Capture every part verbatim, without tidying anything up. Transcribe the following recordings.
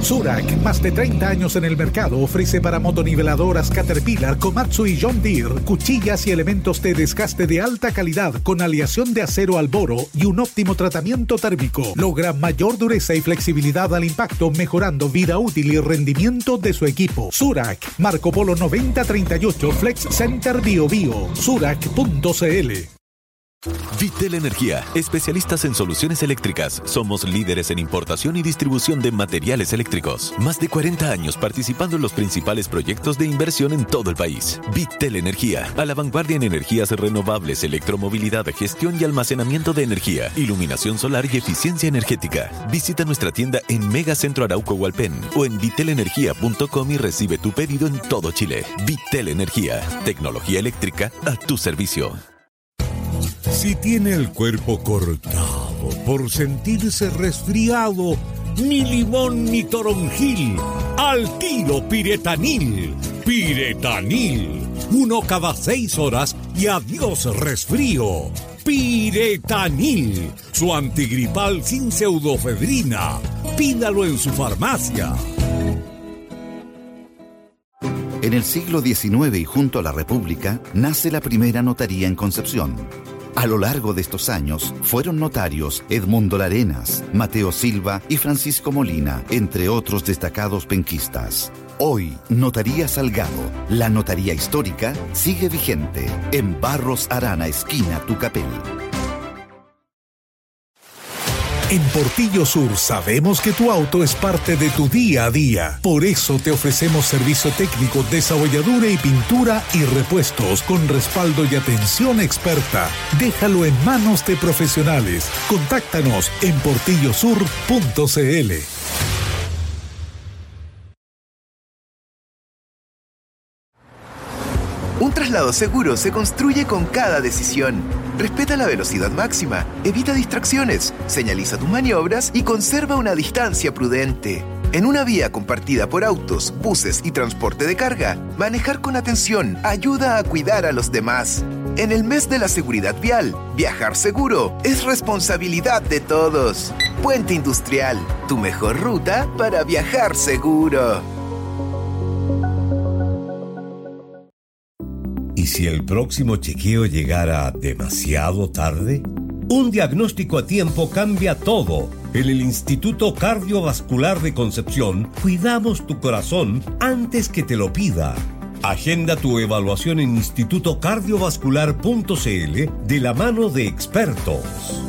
Zurak, más de treinta años en el mercado, ofrece para motoniveladoras Caterpillar, Komatsu y John Deere cuchillas y elementos de desgaste de alta calidad con aleación de acero al boro y un óptimo tratamiento térmico. Logra mayor dureza y flexibilidad al impacto, mejorando vida útil y rendimiento de su equipo. Zurak, Marco Polo noventa treinta y ocho, Flex Center Bio Bio, zurak punto c l. Vitel Energía, especialistas en soluciones eléctricas. Somos líderes en importación y distribución de materiales eléctricos. Más de cuarenta años participando en los principales proyectos de inversión en todo el país. Vitel Energía, a la vanguardia en energías renovables, electromovilidad, gestión y almacenamiento de energía, iluminación solar y eficiencia energética. Visita nuestra tienda en Megacentro Arauco Hualpén o en vitel energía punto com y recibe tu pedido en todo Chile. Vitel Energía, tecnología eléctrica a tu servicio. Si tiene el cuerpo cortado por sentirse resfriado, ni limón ni toronjil, al tiro Piretanil. Piretanil, uno cada seis horas y adiós resfrío. Piretanil, su antigripal sin pseudofedrina. Pídalo en su farmacia. En el siglo diecinueve y junto a la República, nace la primera notaría en Concepción. A lo largo de estos años, fueron notarios Edmundo Larenas, Mateo Silva y Francisco Molina, entre otros destacados penquistas. Hoy, Notaría Salgado, la notaría histórica, sigue vigente en Barros Arana, esquina Tucapel. En Portillo Sur sabemos que tu auto es parte de tu día a día. Por eso te ofrecemos servicio técnico, desabolladura y pintura y repuestos con respaldo y atención experta. Déjalo en manos de profesionales. Contáctanos en portillo sur punto c l. Un traslado seguro se construye con cada decisión. Respeta la velocidad máxima, evita distracciones, señaliza tus maniobras y conserva una distancia prudente. En una vía compartida por autos, buses y transporte de carga, manejar con atención ayuda a cuidar a los demás. En el mes de la seguridad vial, viajar seguro es responsabilidad de todos. Puente Industrial, tu mejor ruta para viajar seguro. ¿Y si el próximo chequeo llegara demasiado tarde? Un diagnóstico a tiempo cambia todo. En el Instituto Cardiovascular de Concepción, cuidamos tu corazón antes que te lo pida. Agenda tu evaluación en instituto cardiovascular punto c l de la mano de expertos.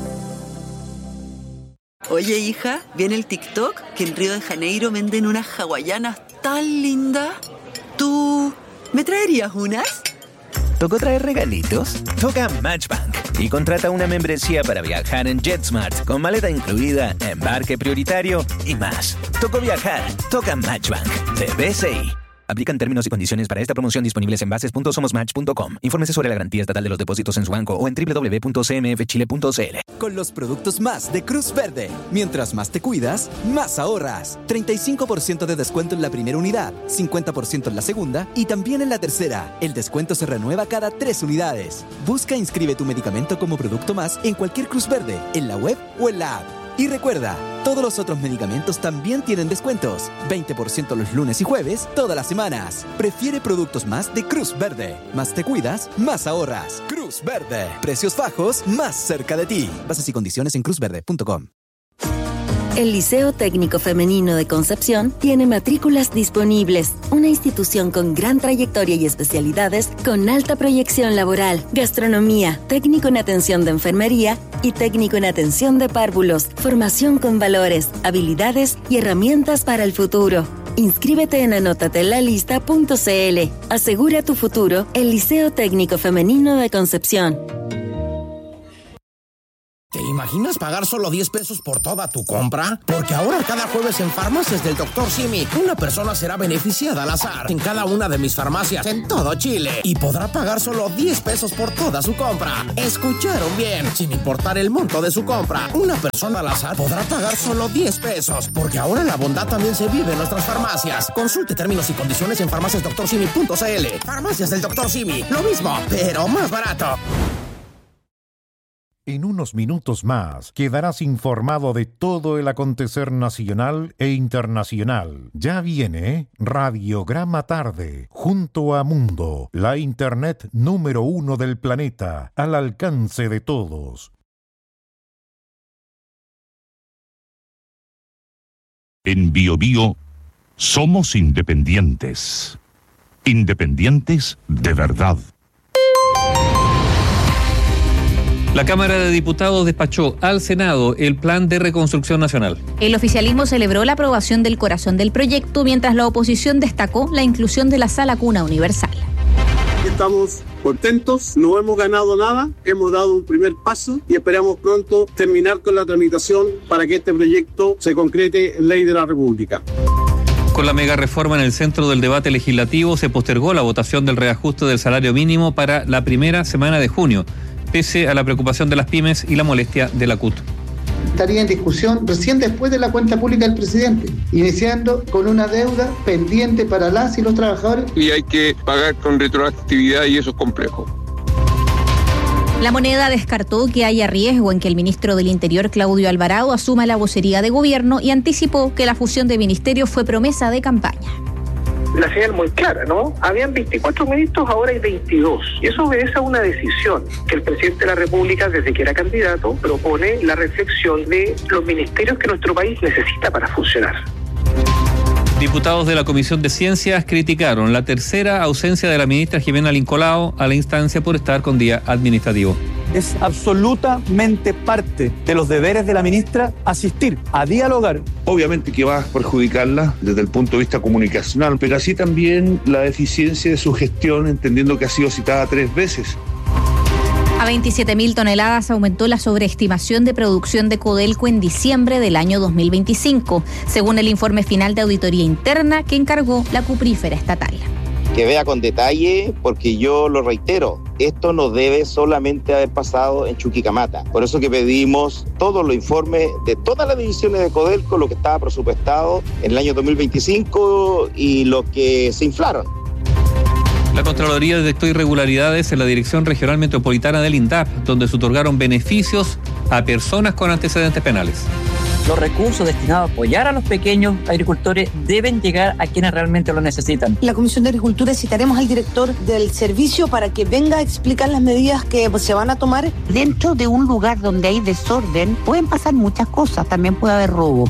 Oye, hija, ¿viene el TikTok? Que en Río de Janeiro venden unas hawaianas tan lindas. ¿Tú me traerías unas? ¿Tocó traer regalitos? Toca Matchbank y contrata una membresía para viajar en JetSmart con maleta incluida, embarque prioritario y más. Tocó viajar. Toca Matchbank de B C I. Aplican términos y condiciones para esta promoción disponibles en bases punto somos match punto com. Infórmese sobre la garantía estatal de los depósitos en su banco o en doble u doble u doble u punto c m f chile punto c l. Con los productos más de Cruz Verde. Mientras más te cuidas, más ahorras. treinta y cinco por ciento de descuento en la primera unidad, cincuenta por ciento en la segunda y también en la tercera. El descuento se renueva cada tres unidades. Busca e inscribe tu medicamento como producto más en cualquier Cruz Verde, en la web o en la app. Y recuerda, todos los otros medicamentos también tienen descuentos. veinte por ciento los lunes y jueves, todas las semanas. Prefiere productos más de Cruz Verde. Más te cuidas, más ahorras. Cruz Verde. Precios bajos, más cerca de ti. Bases y condiciones en cruz verde punto com. El Liceo Técnico Femenino de Concepción tiene matrículas disponibles. Una institución con gran trayectoria y especialidades con alta proyección laboral, gastronomía, técnico en atención de enfermería y técnico en atención de párvulos, formación con valores, habilidades y herramientas para el futuro. Inscríbete en anótatelalista punto c l. Asegura tu futuro, el Liceo Técnico Femenino de Concepción. ¿Te imaginas pagar solo diez pesos por toda tu compra? Porque ahora cada jueves en Farmacias del doctor Simi, una persona será beneficiada al azar en cada una de mis farmacias en todo Chile y podrá pagar solo diez pesos por toda su compra. ¿Escucharon bien? Sin importar el monto de su compra, una persona al azar podrá pagar solo diez pesos, porque ahora la bondad también se vive en nuestras farmacias. Consulte términos y condiciones en farmacias doctor simi punto c l. Farmacias del doctor Simi, lo mismo, pero más barato. En unos minutos más quedarás informado de todo el acontecer nacional e internacional. Ya viene Radiograma Tarde, junto a Mundo, la internet número uno del planeta, al alcance de todos. En Bio Bio somos independientes. Independientes de verdad. La Cámara de Diputados despachó al Senado el Plan de Reconstrucción Nacional. El oficialismo celebró la aprobación del corazón del proyecto, mientras la oposición destacó la inclusión de la sala cuna universal. Estamos contentos, no hemos ganado nada, hemos dado un primer paso y esperamos pronto terminar con la tramitación para que este proyecto se concrete en ley de la República. Con la mega reforma en el centro del debate legislativo, se postergó la votación del reajuste del salario mínimo para la primera semana de junio, pese a la preocupación de las pymes y la molestia de la C U T. Estaría en discusión recién después de la cuenta pública del presidente, iniciando con una deuda pendiente para las y los trabajadores. Y hay que pagar con retroactividad y eso es complejo. La Moneda descartó que haya riesgo en que el ministro del Interior, Claudio Alvarado, asuma la vocería de gobierno y anticipó que la fusión de ministerios fue promesa de campaña. La señal muy clara, ¿no? Habían veinticuatro ministros, ahora hay veintidós. Y eso obedece a una decisión que el presidente de la República, desde que era candidato, propone la reflexión de los ministerios que nuestro país necesita para funcionar. Diputados de la Comisión de Ciencias criticaron la tercera ausencia de la ministra Jimena Lincolao a la instancia por estar con día administrativo. Es absolutamente parte de los deberes de la ministra asistir a dialogar. Obviamente que va a perjudicarla desde el punto de vista comunicacional, pero así también la deficiencia de su gestión, entendiendo que ha sido citada tres veces. A veintisiete mil toneladas aumentó la sobreestimación de producción de Codelco en diciembre del año dos mil veinticinco, según el informe final de auditoría interna que encargó la cuprífera estatal. Que vea con detalle, porque yo lo reitero, esto no debe solamente haber pasado en Chuquicamata. Por eso que pedimos todos los informes de todas las divisiones de Codelco, lo que estaba presupuestado en el año dos mil veinticinco y lo que se inflaron. La Contraloría detectó irregularidades en la Dirección Regional Metropolitana del INDAP, donde se otorgaron beneficios a personas con antecedentes penales. Los recursos destinados a apoyar a los pequeños agricultores deben llegar a quienes realmente lo necesitan. En la Comisión de Agricultura citaremos al director del servicio para que venga a explicar las medidas que se van a tomar. Dentro de un lugar donde hay desorden pueden pasar muchas cosas, también puede haber robo.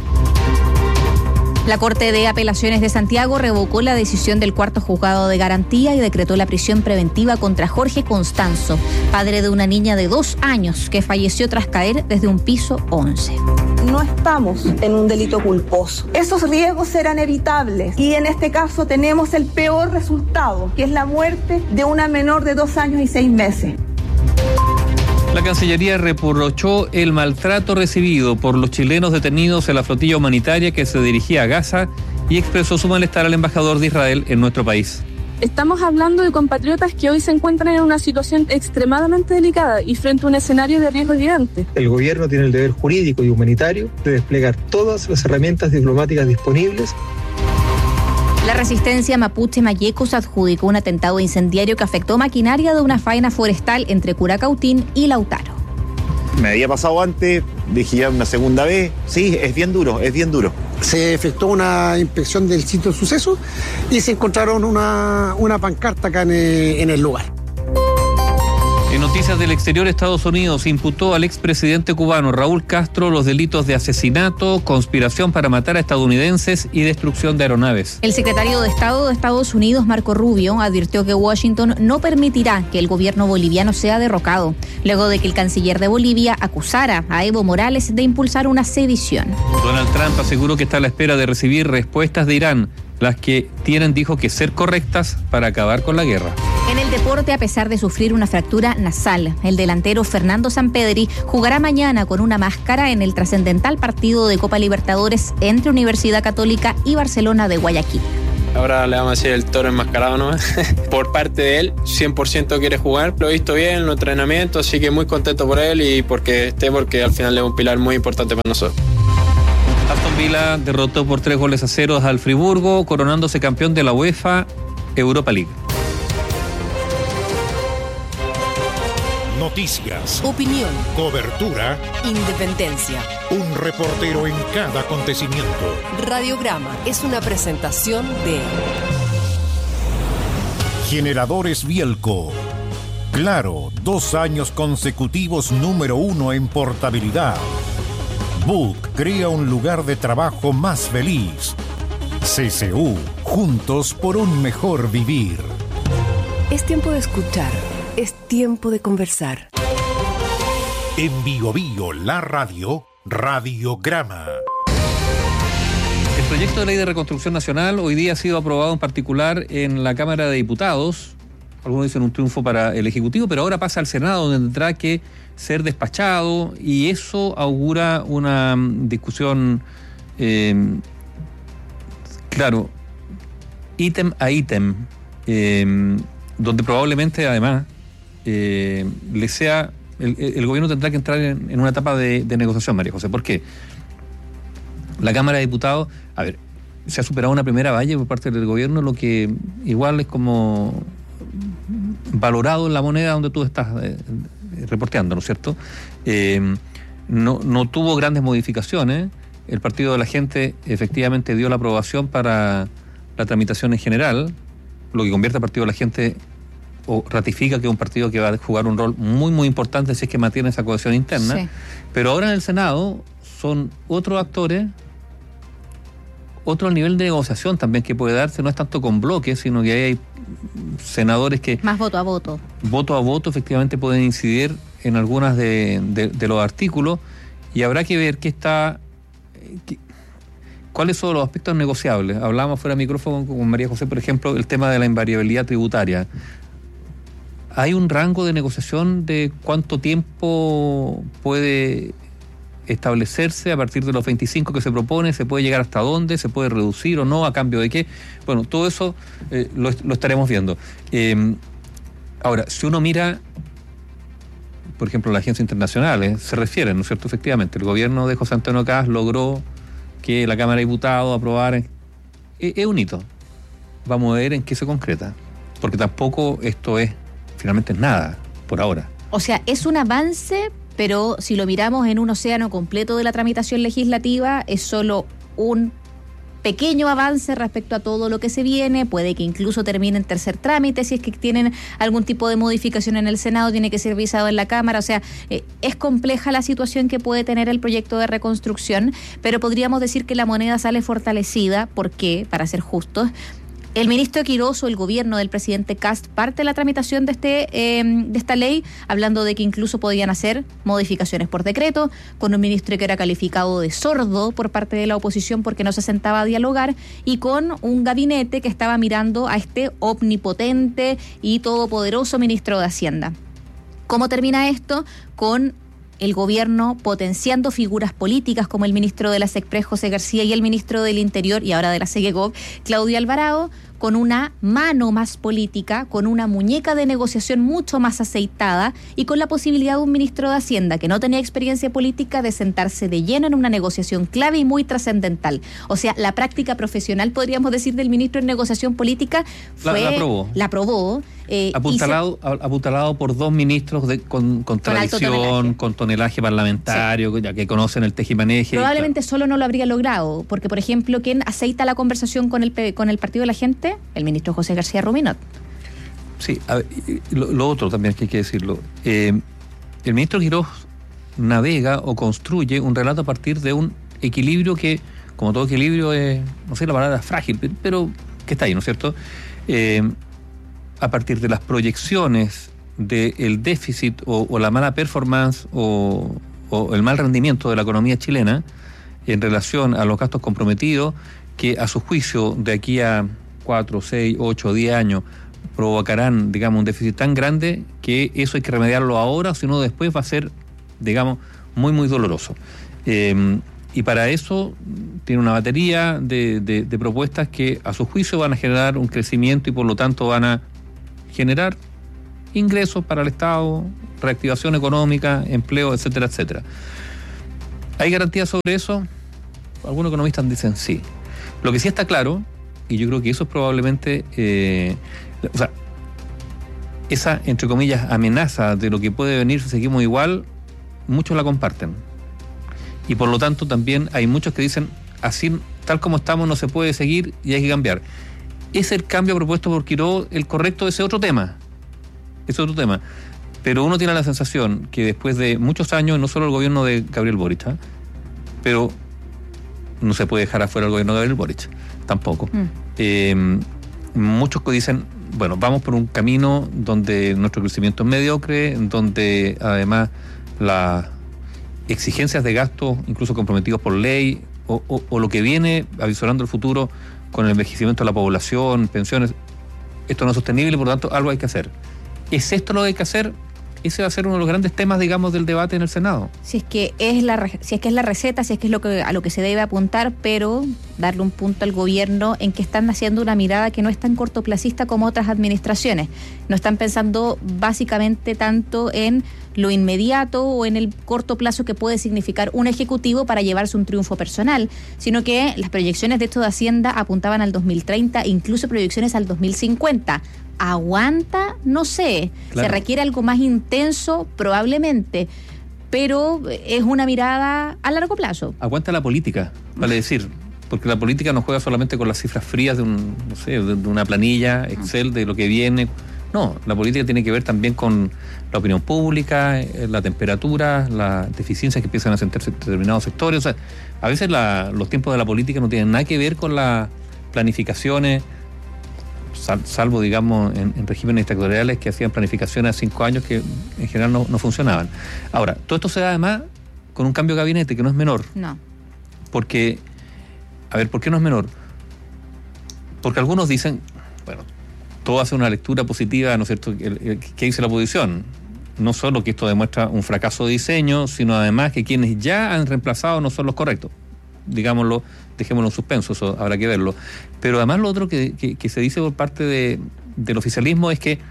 La Corte de Apelaciones de Santiago revocó la decisión del cuarto juzgado de garantía y decretó la prisión preventiva contra Jorge Constanzo, padre de una niña de dos años que falleció tras caer desde un piso once. No estamos en un delito culposo. Esos riesgos eran evitables y en este caso tenemos el peor resultado, que es la muerte de una menor de dos años y seis meses. La Cancillería reprochó el maltrato recibido por los chilenos detenidos en la flotilla humanitaria que se dirigía a Gaza y expresó su malestar al embajador de Israel en nuestro país. Estamos hablando de compatriotas que hoy se encuentran en una situación extremadamente delicada y frente a un escenario de riesgo gigante. El gobierno tiene el deber jurídico y humanitario de desplegar todas las herramientas diplomáticas disponibles. La resistencia mapuche Mayecos adjudicó un atentado incendiario que afectó maquinaria de una faena forestal entre Curacautín y Lautaro. Me había pasado antes, dije ya una segunda vez. Sí, es bien duro, es bien duro. Se efectuó una inspección del sitio de suceso y se encontraron una, una pancarta acá en el, en el lugar. En noticias del exterior, Estados Unidos imputó al expresidente cubano Raúl Castro los delitos de asesinato, conspiración para matar a estadounidenses y destrucción de aeronaves. El secretario de Estado de Estados Unidos, Marco Rubio, advirtió que Washington no permitirá que el gobierno boliviano sea derrocado, luego de que el canciller de Bolivia acusara a Evo Morales de impulsar una sedición. Donald Trump aseguró que está a la espera de recibir respuestas de Irán, las que tienen, dijo, que ser correctas para acabar con la guerra. En el deporte, a pesar de sufrir una fractura nasal, el delantero Fernando Sampedri jugará mañana con una máscara en el trascendental partido de Copa Libertadores entre Universidad Católica y Barcelona de Guayaquil. Ahora le vamos a decir el toro enmascarado, ¿no? Por parte de él, cien por ciento quiere jugar. Lo he visto bien en los entrenamientos, así que muy contento por él y porque esté, porque al final es un pilar muy importante para nosotros. Aston Villa derrotó por tres goles a cero al Friburgo, coronándose campeón de la UEFA Europa League. Noticias, opinión, cobertura, independencia. Un reportero en cada acontecimiento. Radiograma es una presentación de Generadores Bielco. Claro, dos años consecutivos número uno en portabilidad. Book crea un lugar de trabajo más feliz. C C U, juntos por un mejor vivir. Es tiempo de escuchar, es tiempo de conversar. En Bio Bio, la radio, Radiograma. El proyecto de ley de reconstrucción nacional hoy día ha sido aprobado en particular en la Cámara de Diputados. Algunos dicen un triunfo para el Ejecutivo, pero ahora pasa al Senado, donde tendrá que ser despachado, y eso augura una discusión, eh, claro, ítem a ítem, eh, donde probablemente además eh, le sea el, el gobierno tendrá que entrar en, en una etapa de, de negociación, María José. ¿Por qué? La Cámara de Diputados, a ver, se ha superado una primera valla por parte del gobierno, lo que igual es como valorado en la moneda donde tú estás eh, reporteando, ¿no es cierto? Eh, no, no tuvo grandes modificaciones. El Partido de la Gente efectivamente dio la aprobación para la tramitación en general, lo que convierte al Partido de la Gente o ratifica que es un partido que va a jugar un rol muy muy importante si es que mantiene esa cohesión interna. Sí. Pero ahora en el Senado son otros actores, otro nivel de negociación también que puede darse, no es tanto con bloques, sino que hay senadores que... Más voto a voto. Voto a voto efectivamente pueden incidir en algunas de, de, de los artículos, y habrá que ver qué está... Qué, cuáles son los aspectos negociables. Hablábamos fuera de micrófono con María José, por ejemplo, el tema de la invariabilidad tributaria. ¿Hay un rango de negociación de cuánto tiempo puede establecerse a partir de los veinticinco que se propone? ¿Se puede llegar hasta dónde? ¿Se puede reducir o no? ¿A cambio de qué? Bueno, todo eso eh, lo, lo estaremos viendo. Eh, ahora, si uno mira, por ejemplo, las agencias internacionales, se refieren, ¿no es cierto? Efectivamente, el gobierno de José Antonio Kast logró que la Cámara de Diputados aprobara. Es, es un hito. Vamos a ver en qué se concreta. Porque tampoco esto es, finalmente, nada, por ahora. O sea, es un avance, pero si lo miramos en un océano completo de la tramitación legislativa, es solo un pequeño avance respecto a todo lo que se viene. Puede que incluso termine en tercer trámite. Si es que tienen algún tipo de modificación en el Senado, tiene que ser revisado en la Cámara. O sea, eh, es compleja la situación que puede tener el proyecto de reconstrucción, pero podríamos decir que la moneda sale fortalecida. ¿Por qué? Para ser justos, el ministro Quirós o el gobierno del presidente Kast parte de la tramitación de este eh, de esta ley, hablando de que incluso podían hacer modificaciones por decreto, con un ministro que era calificado de sordo por parte de la oposición porque no se sentaba a dialogar, y con un gabinete que estaba mirando a este omnipotente y todopoderoso ministro de Hacienda. ¿Cómo termina esto? Con el gobierno potenciando figuras políticas como el ministro de la SECPRES, José García, y el ministro del Interior y ahora de la SEGEGOV, Claudio Alvarado, con una mano más política, con una muñeca de negociación mucho más aceitada y con la posibilidad de un ministro de Hacienda que no tenía experiencia política de sentarse de lleno en una negociación clave y muy trascendental. O sea, la práctica profesional, podríamos decir, del ministro en negociación política fue... La, la aprobó. La aprobó. Eh, apuntalado, se, apuntalado por dos ministros de, con, con, con tradición, con tonelaje parlamentario, sí, ya que conocen el tejimaneje. Probablemente claro. Solo no lo habría logrado, porque, por ejemplo, ¿quién aceita la conversación con el, con el Partido de la Gente? El ministro José García Ruminot. Sí, a ver, lo, lo otro también que hay que decirlo. Eh, el ministro Quirós navega o construye un relato a partir de un equilibrio que, como todo equilibrio, es, no sé la palabra frágil, pero que está ahí, ¿no es cierto? Eh, a partir de las proyecciones del déficit o, o la mala performance o, o el mal rendimiento de la economía chilena en relación a los gastos comprometidos, que a su juicio de aquí a cuatro, seis, ocho, diez años provocarán, digamos, un déficit tan grande que eso hay que remediarlo ahora, si no después va a ser, digamos, muy, muy doloroso. Eh, y para eso tiene una batería de, de, de propuestas que a su juicio van a generar un crecimiento y por lo tanto van a generar ingresos para el Estado, reactivación económica, empleo, etcétera, etcétera. ¿Hay garantías sobre eso? Algunos economistas dicen sí. Lo que sí está claro, y yo creo que eso es probablemente, eh, o sea, esa, entre comillas, amenaza de lo que puede venir si seguimos igual, muchos la comparten. Y por lo tanto también hay muchos que dicen, así tal como estamos no se puede seguir y hay que cambiar. Es el cambio propuesto por Quiró el correcto de ese otro tema. Ese otro tema. Pero uno tiene la sensación que después de muchos años, no solo el gobierno de Gabriel Boric, ¿eh? pero no se puede dejar afuera el gobierno de Gabriel Boric, tampoco. Mm. Eh, muchos que dicen, bueno, vamos por un camino donde nuestro crecimiento es mediocre, donde además las exigencias de gasto, incluso comprometidos por ley, o, o, o lo que viene avisorando el futuro con el envejecimiento de la población, pensiones, esto no es sostenible, por lo tanto algo hay que hacer. ¿Es esto lo que hay que hacer? Ese va a ser uno de los grandes temas, digamos, del debate en el Senado. Si es que es la si es que es la receta, si es que es lo que a lo que se debe apuntar, pero darle un punto al gobierno en que están haciendo una mirada que no es tan cortoplacista como otras administraciones. No están pensando básicamente tanto en lo inmediato o en el corto plazo que puede significar un ejecutivo para llevarse un triunfo personal, sino que las proyecciones de esto de Hacienda apuntaban al dos mil treinta, incluso proyecciones al dos mil cincuenta. ¿Aguanta? No sé. Claro. ¿Se requiere algo más intenso? Probablemente. Pero es una mirada a largo plazo. Aguanta la política, vale decir. Porque la política no juega solamente con las cifras frías de, un, no sé, de una planilla, Excel, de lo que viene. No, la política tiene que ver también con la opinión pública, la temperatura, las deficiencias que empiezan a sentirse determinados sectores. O sea, a veces la, los tiempos de la política no tienen nada que ver con las planificaciones, sal, salvo, digamos, en, en regímenes dictatoriales que hacían planificaciones a cinco años que en general no, no funcionaban. Ahora, todo esto se da además con un cambio de gabinete que no es menor. No. Porque, a ver, ¿por qué no es menor? Porque algunos dicen, bueno, todo hace una lectura positiva, ¿no es cierto?, que dice la oposición. No solo que esto demuestra un fracaso de diseño, sino además que quienes ya han reemplazado no son los correctos. Digámoslo, dejémoslo en suspenso, eso habrá que verlo. Pero además lo otro que, que, que se dice por parte de, del oficialismo es que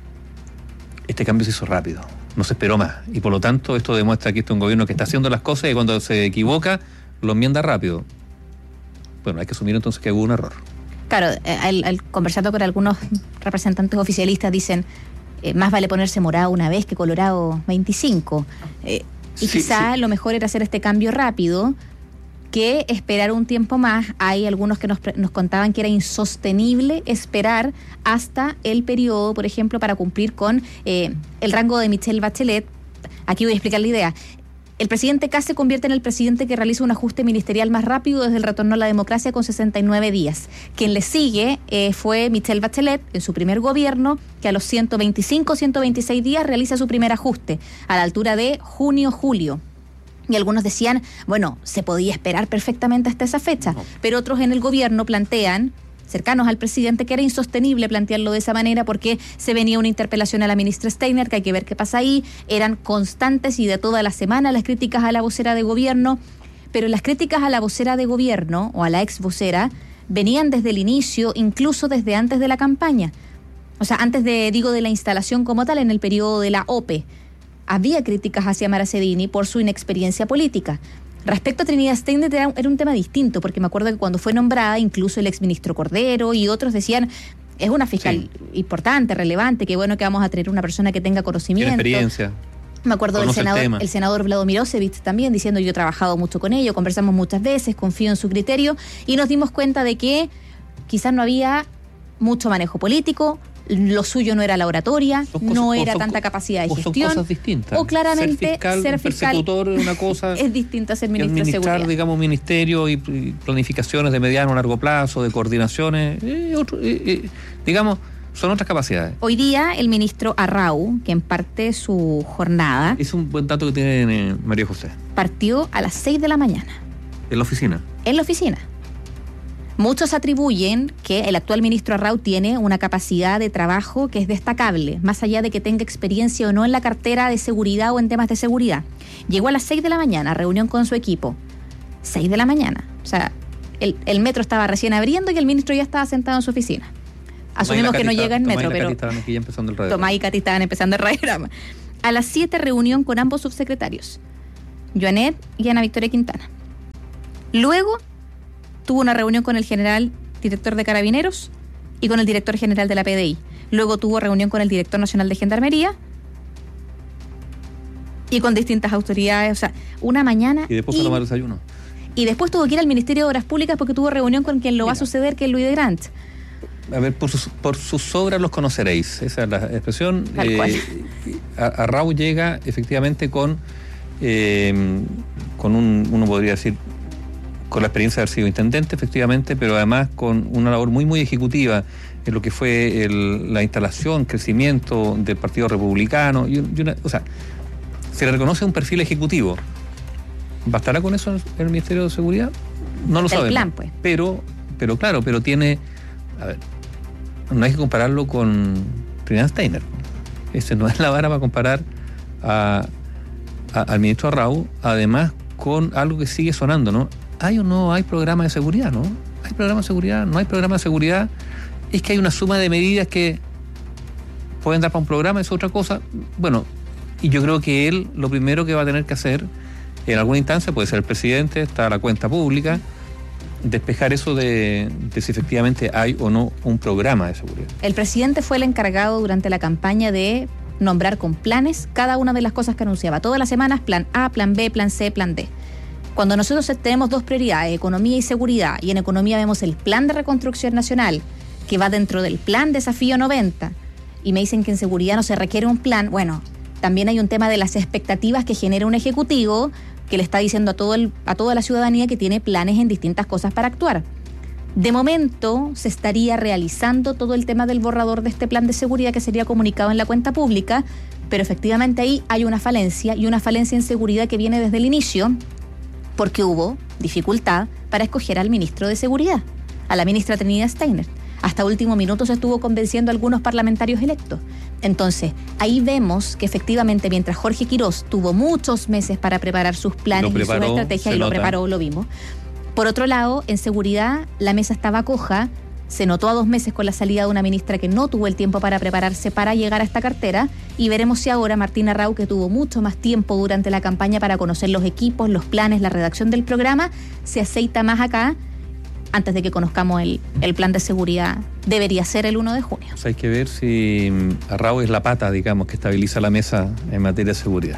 este cambio se hizo rápido, no se esperó más. Y por lo tanto esto demuestra que esto es un gobierno que está haciendo las cosas y cuando se equivoca lo enmienda rápido. Bueno, hay que asumir entonces que hubo un error. Claro, al, al conversando con algunos representantes oficialistas dicen, eh, más vale ponerse morado una vez que colorado veinticinco. Eh, y sí, quizá sí. Lo mejor era hacer este cambio rápido que esperar un tiempo más. Hay algunos que nos, nos contaban que era insostenible esperar hasta el periodo, por ejemplo, para cumplir con eh, el rango de Michelle Bachelet. Aquí voy a explicar la idea. El presidente Kast se convierte en el presidente que realiza un ajuste ministerial más rápido desde el retorno a la democracia con sesenta y nueve días. Quien le sigue eh, fue Michelle Bachelet en su primer gobierno, que a los ciento veinticinco, ciento veintiséis días realiza su primer ajuste, a la altura de junio-julio. Y algunos decían, bueno, se podía esperar perfectamente hasta esa fecha, no. Pero otros en el gobierno plantean, cercanos al presidente, que era insostenible plantearlo de esa manera porque se venía una interpelación a la ministra Steiner, que hay que ver qué pasa ahí. Eran constantes y de toda la semana las críticas a la vocera de gobierno, pero las críticas a la vocera de gobierno o a la ex vocera venían desde el inicio, incluso desde antes de la campaña. O sea, antes de, digo, de la instalación como tal, en el periodo de la O P E. Había críticas hacia Mara Cedini por su inexperiencia política. Respecto a Trinidad Steiner era, era un tema distinto, porque me acuerdo que cuando fue nombrada, incluso el exministro Cordero y otros decían, es una fiscal sí. importante, relevante, qué bueno que vamos a tener una persona que tenga conocimiento. Tiene experiencia. Me acuerdo del senador, el, el senador Vladimir Osevich también diciendo, yo he trabajado mucho con ello, conversamos muchas veces, confío en su criterio, y nos dimos cuenta de que quizás no había mucho manejo político, lo suyo no era la oratoria, cosas, no era tanta capacidad de gestión. Son cosas distintas. O claramente ser fiscal, ser fiscal persecutor es una cosa. Es distinto a ser ministro de seguridad. Administrar, digamos, ministerio y planificaciones de mediano o largo plazo, de coordinaciones, eh, otro, eh, eh, digamos, son otras capacidades. Hoy día el ministro Arrau, que en parte su jornada... Es un buen dato que tiene eh, María José. Partió a las seis de la mañana. ¿En la oficina? En la oficina. Muchos atribuyen que el actual ministro Arrau tiene una capacidad de trabajo que es destacable, más allá de que tenga experiencia o no en la cartera de seguridad o en temas de seguridad. Llegó a las seis de la mañana, reunión con su equipo. seis de la mañana. O sea, el, el metro estaba recién abriendo y el ministro ya estaba sentado en su oficina. Asumimos que no llega en metro, pero Tomás y Katy estaban empezando el radiograma. A las siete, reunión con ambos subsecretarios, Joanet y Ana Victoria Quintana. Luego tuvo una reunión con el general director de Carabineros y con el director general de la P D I. luego tuvo reunión con el director nacional de Gendarmería y con distintas autoridades, o sea, una mañana. Y después fue a tomar desayuno. Y después tuvo que ir al Ministerio de Obras Públicas porque tuvo reunión con quien lo Mira. va a suceder, que es Luis de Grant. A ver, por sus, por sus obras los conoceréis. Esa es la expresión. Tal cual. Eh, a, a Raúl llega efectivamente con, eh, con un, uno podría decir, con la experiencia de haber sido intendente, efectivamente, pero además con una labor muy, muy ejecutiva en lo que fue el, la instalación, crecimiento del Partido Republicano. Y, y una, o sea, se le reconoce un perfil ejecutivo. ¿Bastará con eso en el Ministerio de Seguridad? No lo sabemos. El plan, pues. Pero, pero claro, pero tiene... A ver, no hay que compararlo con Trinidad Steiner. Ese no es la vara para comparar a, a, al ministro Arrau, además con algo que sigue sonando, ¿no? ¿Hay o no hay programa de seguridad, no? ¿Hay programa de seguridad? ¿No hay programa de seguridad? Es que hay una suma de medidas que pueden dar para un programa, es otra cosa. Bueno, y yo creo que él lo primero que va a tener que hacer en alguna instancia, puede ser el presidente, está la cuenta pública, despejar eso de, de si efectivamente hay o no un programa de seguridad. El presidente fue el encargado durante la campaña de nombrar con planes cada una de las cosas que anunciaba. Todas las semanas, plan A, plan B, plan C, plan D. Cuando nosotros tenemos dos prioridades, economía y seguridad, y en economía vemos el plan de reconstrucción nacional, que va dentro del plan Desafío noventa, y me dicen que en seguridad no se requiere un plan, bueno, también hay un tema de las expectativas que genera un ejecutivo que le está diciendo a, todo el, a toda la ciudadanía que tiene planes en distintas cosas para actuar. De momento se estaría realizando todo el tema del borrador de este plan de seguridad que sería comunicado en la cuenta pública, pero efectivamente ahí hay una falencia, y una falencia en seguridad que viene desde el inicio, porque hubo dificultad para escoger al ministro de Seguridad, a la ministra Trinidad Steiner. Hasta último minuto se estuvo convenciendo a algunos parlamentarios electos. Entonces, ahí vemos que efectivamente mientras Jorge Quirós tuvo muchos meses para preparar sus planes y sus estrategias, y lo preparó, lo vimos. Por otro lado, en seguridad, la mesa estaba coja, se notó a dos meses con la salida de una ministra que no tuvo el tiempo para prepararse para llegar a esta cartera, y veremos si ahora Martín Arrau, que tuvo mucho más tiempo durante la campaña para conocer los equipos, los planes, la redacción del programa, se aceita más acá antes de que conozcamos el, el plan de seguridad. Debería ser el uno de junio. O sea, hay que ver si Arrau es la pata, digamos, que estabiliza la mesa en materia de seguridad.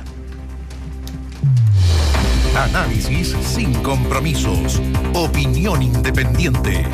Análisis sin compromisos. Opinión independiente.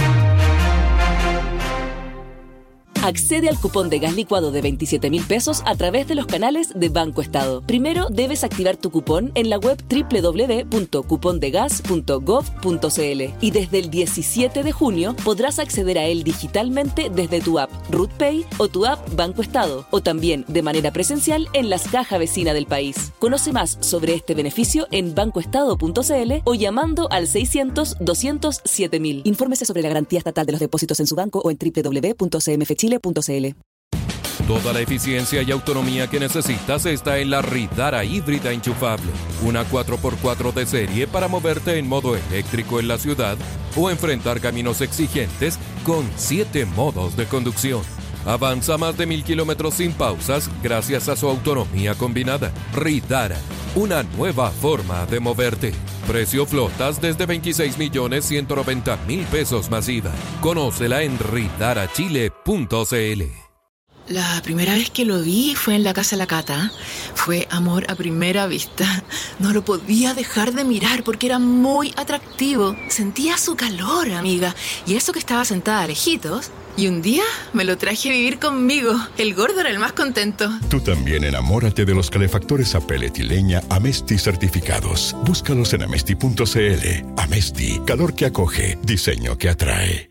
Accede al cupón de gas licuado de veintisiete mil pesos a través de los canales de Banco Estado. Primero debes activar tu cupón en la web doble u doble u doble u punto cupondegas punto gov punto cl y desde el diecisiete de junio podrás acceder a él digitalmente desde tu app RutPay o tu app Banco Estado, o también de manera presencial en las cajas vecinas del país. Conoce más sobre este beneficio en bancoestado punto cl o llamando al seiscientos, doscientos, siete mil. Infórmese sobre la garantía estatal de los depósitos en su banco o en doble u doble u doble u punto c m f chile punto c l. Toda la eficiencia y autonomía que necesitas está en la Ridara híbrida enchufable. Una cuatro por cuatro de serie para moverte en modo eléctrico en la ciudad o enfrentar caminos exigentes con siete modos de conducción. Avanza más de mil kilómetros sin pausas gracias a su autonomía combinada. Ridara, una nueva forma de moverte. Precio flotas desde veintiséis millones ciento noventa mil pesos masiva. Conócela en ridara chile punto c l. La primera vez que lo vi fue en la casa de la Cata. Fue amor a primera vista. No lo podía dejar de mirar porque era muy atractivo. Sentía su calor, amiga. Y eso que estaba sentada lejitos. Y un día me lo traje a vivir conmigo. El gordo era el más contento. Tú también enamórate de los calefactores a pellet y leña Amesti certificados. Búscalos en amesti punto c l. Amesti, calor que acoge, diseño que atrae.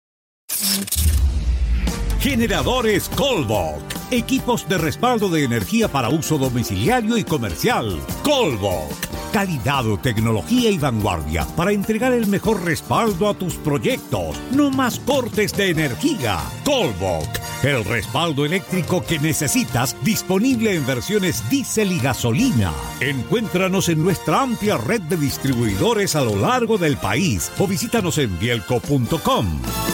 Generadores Colbok. Equipos de respaldo de energía para uso domiciliario y comercial. Colbok. Calidad, tecnología y vanguardia para entregar el mejor respaldo a tus proyectos. No más cortes de energía. Colbok. El respaldo eléctrico que necesitas, disponible en versiones diésel y gasolina. Encuéntranos en nuestra amplia red de distribuidores a lo largo del país o visítanos en bielco punto com.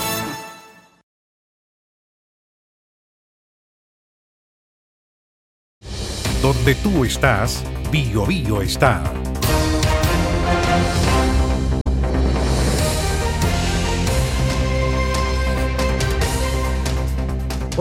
Donde tú estás, Bio Bio está.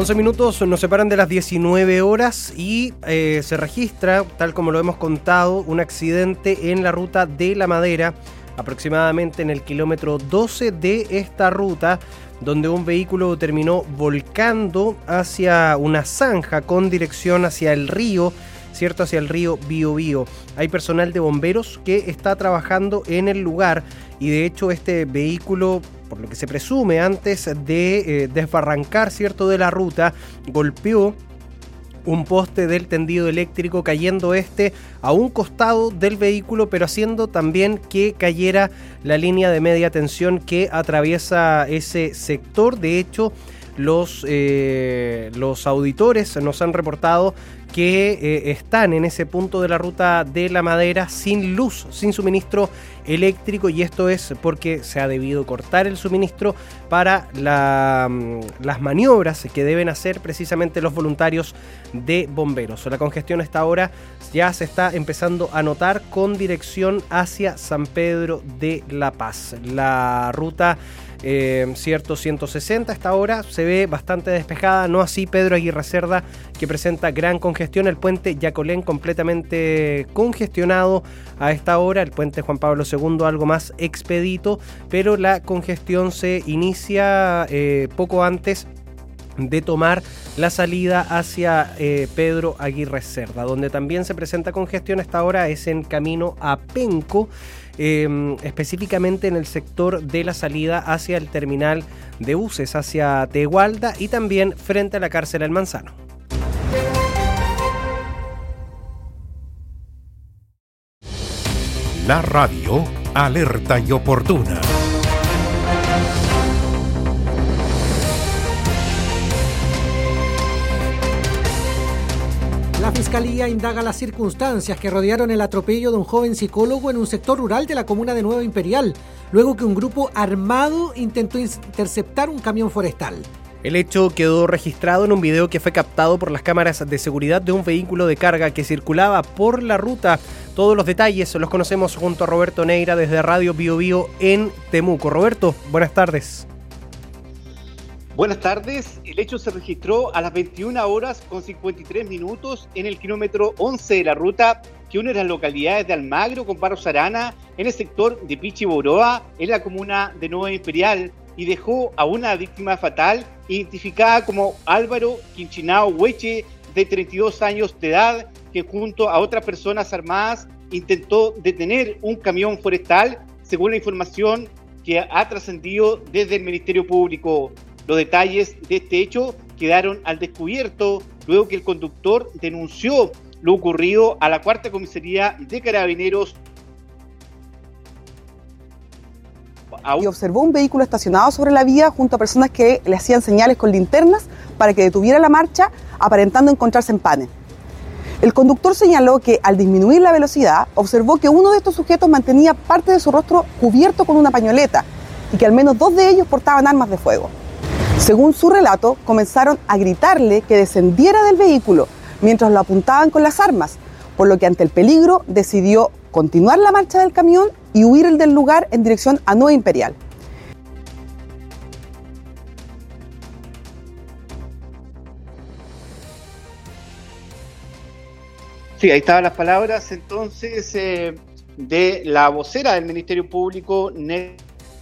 once minutos nos separan de las diecinueve horas y eh, se registra, tal como lo hemos contado, un accidente en la ruta de La Madera, aproximadamente en el kilómetro doce de esta ruta, donde un vehículo terminó volcando hacia una zanja con dirección hacia el río, ¿cierto? Hacia el río Biobío. Hay personal de bomberos que está trabajando en el lugar y de hecho este vehículo, por lo que se presume antes de eh, desbarrancar, ¿cierto?, de la ruta, golpeó un poste del tendido eléctrico, cayendo este a un costado del vehículo, pero haciendo también que cayera la línea de media tensión que atraviesa ese sector. De hecho, los, eh, los auditores nos han reportado que eh, están en ese punto de la ruta de La Madera sin luz, sin suministro eléctrico, y esto es porque se ha debido cortar el suministro para la, las maniobras que deben hacer precisamente los voluntarios de bomberos. La congestión a esta hora ya se está empezando a notar con dirección hacia San Pedro de la Paz. La ruta Eh, cierto ciento sesenta a esta hora se ve bastante despejada, no así Pedro Aguirre Cerda, que presenta gran congestión. El puente Yacolén completamente congestionado a esta hora, el puente Juan Pablo segundo algo más expedito, pero la congestión se inicia eh, poco antes de tomar la salida hacia eh, Pedro Aguirre Cerda. Donde también se presenta congestión a esta hora es en camino a Penco, Eh, específicamente en el sector de la salida hacia el terminal de buses, hacia Tegualda, y también frente a la cárcel El Manzano. La radio alerta y oportuna. La Fiscalía indaga las circunstancias que rodearon el atropello de un joven psicólogo en un sector rural de la comuna de Nueva Imperial, luego que un grupo armado intentó interceptar un camión forestal. El hecho quedó registrado en un video que fue captado por las cámaras de seguridad de un vehículo de carga que circulaba por la ruta. Todos los detalles los conocemos junto a Roberto Neira desde Radio Biobío en Temuco. Roberto, buenas tardes. Buenas tardes. El hecho se registró a las veintiuna horas con cincuenta y tres minutos en el kilómetro once de la ruta que une las localidades de Almagro con Barros Arana en el sector de Pichiboroa, en la comuna de Nueva Imperial, y dejó a una víctima fatal identificada como Álvaro Quinchinao Hueche, de treinta y dos años de edad, que junto a otras personas armadas intentó detener un camión forestal, según la información que ha trascendido desde el Ministerio Público. Los detalles de este hecho quedaron al descubierto luego que el conductor denunció lo ocurrido a la Cuarta Comisaría de Carabineros. Y observó un vehículo estacionado sobre la vía junto a personas que le hacían señales con linternas para que detuviera la marcha, aparentando encontrarse en Pane. El conductor señaló que al disminuir la velocidad observó que uno de estos sujetos mantenía parte de su rostro cubierto con una pañoleta y que al menos dos de ellos portaban armas de fuego. Según su relato, comenzaron a gritarle que descendiera del vehículo mientras lo apuntaban con las armas, por lo que ante el peligro decidió continuar la marcha del camión y huir del lugar en dirección a Nueva Imperial. Sí, ahí estaban las palabras entonces eh, de la vocera del Ministerio Público, Nel.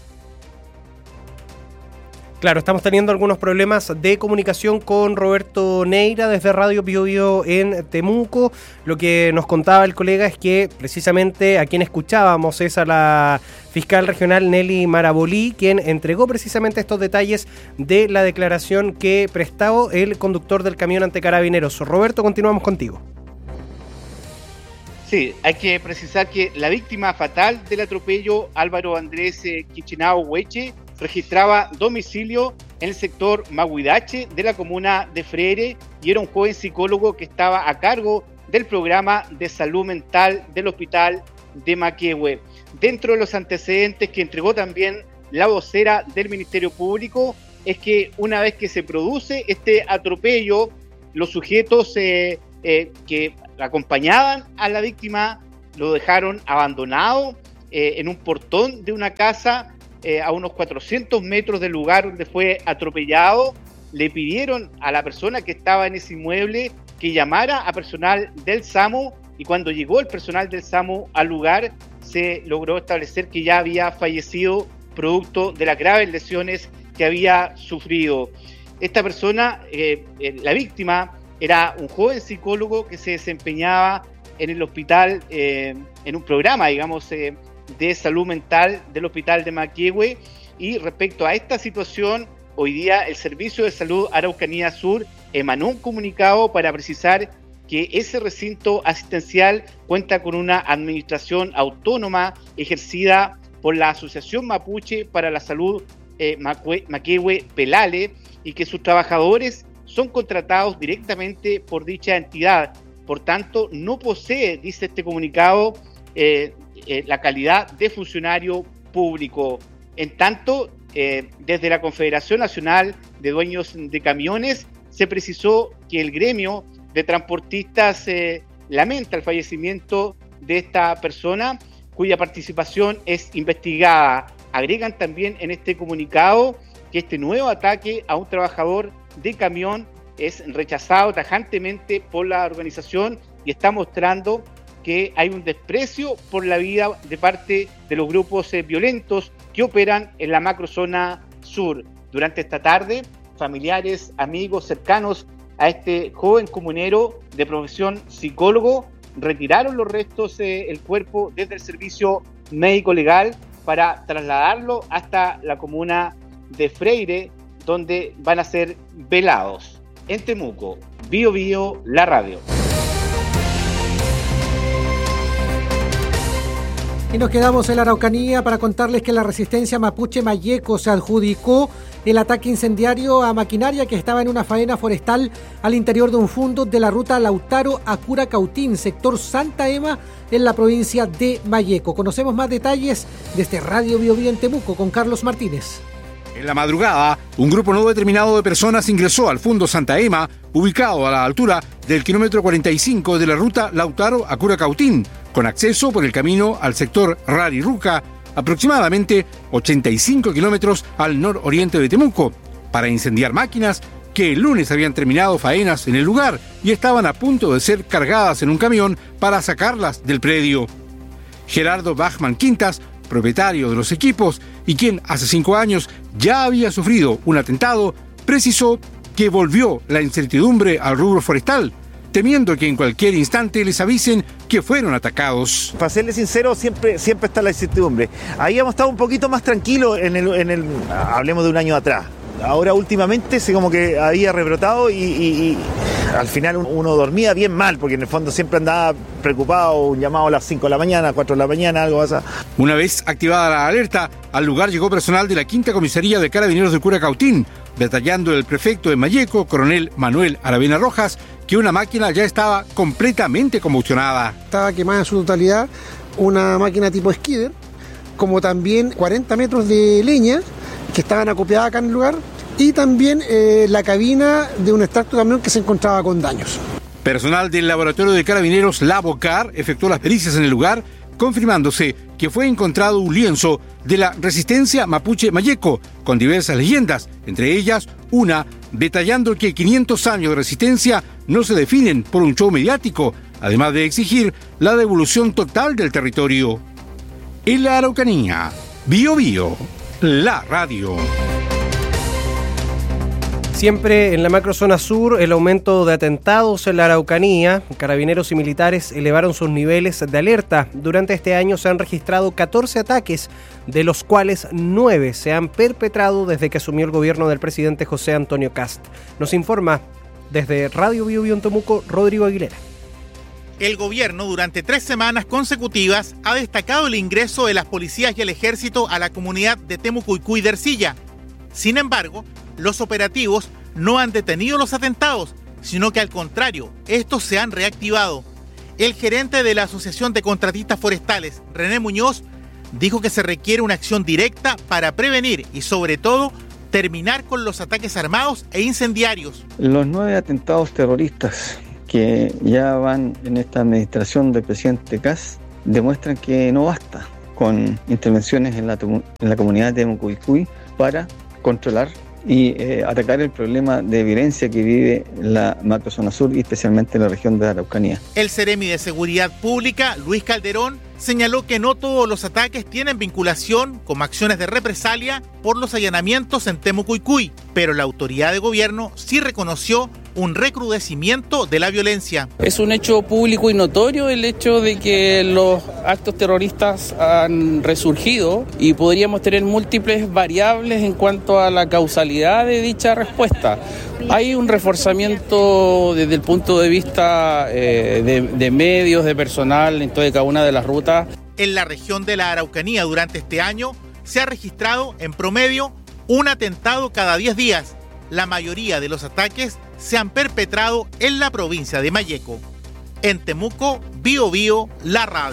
Claro, estamos teniendo algunos problemas de comunicación con Roberto Neira desde Radio Biobío en Temuco. Lo que nos contaba el colega es que precisamente a quien escuchábamos es a la fiscal regional Nelly Marabolí, quien entregó precisamente estos detalles de la declaración que prestó el conductor del camión ante Carabineros. Roberto, continuamos contigo. Sí, hay que precisar que la víctima fatal del atropello, Álvaro Andrés eh, Quinchinao Hueche, registraba domicilio en el sector Maguidache de la comuna de Freire y era un joven psicólogo que estaba a cargo del programa de salud mental del hospital de Maquehue. Dentro de los antecedentes que entregó también la vocera del Ministerio Público es que una vez que se produce este atropello, los sujetos eh, eh, que acompañaban a la víctima lo dejaron abandonado eh, en un portón de una casa Eh, a unos cuatrocientos metros del lugar donde fue atropellado, le pidieron a la persona que estaba en ese inmueble que llamara a personal del SAMU, y cuando llegó el personal del SAMU al lugar se logró establecer que ya había fallecido producto de las graves lesiones que había sufrido. Esta persona, eh, eh, la víctima, era un joven psicólogo que se desempeñaba en el hospital, eh, en un programa, digamos, eh, de salud mental del hospital de Maquehue. Y respecto a esta situación, hoy día el Servicio de Salud Araucanía Sur emanó un comunicado para precisar que ese recinto asistencial cuenta con una administración autónoma ejercida por la Asociación Mapuche para la Salud eh, Maquehue Pelale, y que sus trabajadores son contratados directamente por dicha entidad. Por tanto, no posee, dice este comunicado, eh, eh, la calidad de funcionario público. En tanto, eh, desde la Confederación Nacional de Dueños de Camiones se precisó que el gremio de transportistas eh, lamenta el fallecimiento de esta persona, cuya participación es investigada. Agregan también en este comunicado que este nuevo ataque a un trabajador de camión es rechazado tajantemente por la organización y está mostrando que hay un desprecio por la vida de parte de los grupos eh, violentos que operan en la macrozona sur. Durante esta tarde, familiares, amigos cercanos a este joven comunero de profesión psicólogo retiraron los restos, eh, el cuerpo desde el servicio médico legal para trasladarlo hasta la comuna de Freire, donde van a ser velados. En Temuco, Bio Bio, la radio. Y nos quedamos en la Araucanía para contarles que la resistencia mapuche Mayeco se adjudicó el ataque incendiario a maquinaria que estaba en una faena forestal al interior de un fundo de la ruta Lautaro a Curacautín, sector Santa Ema, en la provincia de Mayeco. Conocemos más detalles desde Radio Bio Bio en Temuco con Carlos Martínez. En la madrugada, un grupo no determinado de personas ingresó al fundo Santa Ema, ubicado a la altura del kilómetro cuarenta y cinco de la ruta Lautaro a Curacautín, con acceso por el camino al sector Rariruca, aproximadamente ochenta y cinco kilómetros al nororiente de Temuco, para incendiar máquinas que el lunes habían terminado faenas en el lugar y estaban a punto de ser cargadas en un camión para sacarlas del predio. Gerardo Bachman Quintas, propietario de los equipos y quien hace cinco años ya había sufrido un atentado, precisó que volvió la incertidumbre al rubro forestal, temiendo que en cualquier instante les avisen que fueron atacados. Para serles sincero, siempre, siempre está la incertidumbre. Ahí hemos estado un poquito más tranquilos en el, en el, hablemos de un año atrás. Ahora últimamente se como que había rebrotado y, y, y al final uno dormía bien mal, porque en el fondo siempre andaba preocupado, un llamado a las cinco de la mañana, cuatro de la mañana, algo pasa. Una vez activada la alerta, al lugar llegó personal de la quinta Comisaría de Carabineros de Curacautín, detallando el prefecto de Mayeco, coronel Manuel Aravena Rojas, que una máquina ya estaba completamente combustionada. Estaba quemada en su totalidad una máquina tipo skidder, como también cuarenta metros de leña que estaban acopiadas acá en el lugar, y también eh, la cabina de un extracto camión que se encontraba con daños. Personal del laboratorio de Carabineros Lavocar efectuó las pericias en el lugar, confirmándose que fue encontrado un lienzo de la resistencia mapuche Mayeco, con diversas leyendas, entre ellas una detallando que quinientos años de resistencia no se definen por un show mediático, además de exigir la devolución total del territorio. En la Araucanía, Bio Bio, la radio. Siempre en la macrozona sur, el aumento de atentados en la Araucanía. Carabineros y militares elevaron sus niveles de alerta. Durante este año se han registrado catorce ataques, de los cuales nueve se han perpetrado desde que asumió el gobierno del presidente José Antonio Kast. Nos informa desde Radio Bio Bio en Temuco, Rodrigo Aguilera. El gobierno durante tres semanas consecutivas ha destacado el ingreso de las policías y el ejército a la comunidad de Temucuicú y de Ercilla. Sin embargo, los operativos no han detenido los atentados, sino que al contrario, estos se han reactivado. El gerente de la Asociación de Contratistas Forestales, René Muñoz, dijo que se requiere una acción directa para prevenir y sobre todo terminar con los ataques armados e incendiarios. Los nueve atentados terroristas que ya van en esta administración del presidente Kast demuestran que no basta con intervenciones en la, en la comunidad de Temucuicú para controlar y eh, atacar el problema de violencia que vive la macrozona sur y especialmente en la región de la Araucanía. El Seremi de Seguridad Pública, Luis Calderón, señaló que no todos los ataques tienen vinculación con acciones de represalia por los allanamientos en Temucuicui, pero la autoridad de gobierno sí reconoció un recrudecimiento de la violencia. Es un hecho público y notorio el hecho de que los actos terroristas han resurgido y podríamos tener múltiples variables en cuanto a la causalidad de dicha respuesta. Hay un reforzamiento desde el punto de vista eh, de, de medios, de personal en toda y cada una de las rutas. En la región de la Araucanía durante este año se ha registrado en promedio un atentado cada diez días. La mayoría de los ataques se han perpetrado en la provincia de Malleco. En Temuco, Bío Bío, La Radio.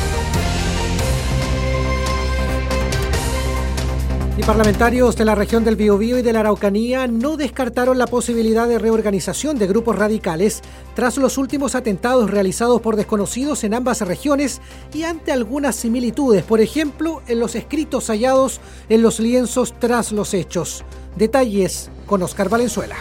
Y parlamentarios de la región del Biobío y de la Araucanía no descartaron la posibilidad de reorganización de grupos radicales tras los últimos atentados realizados por desconocidos en ambas regiones y ante algunas similitudes, por ejemplo, en los escritos hallados en los lienzos tras los hechos. Detalles con Oscar Valenzuela.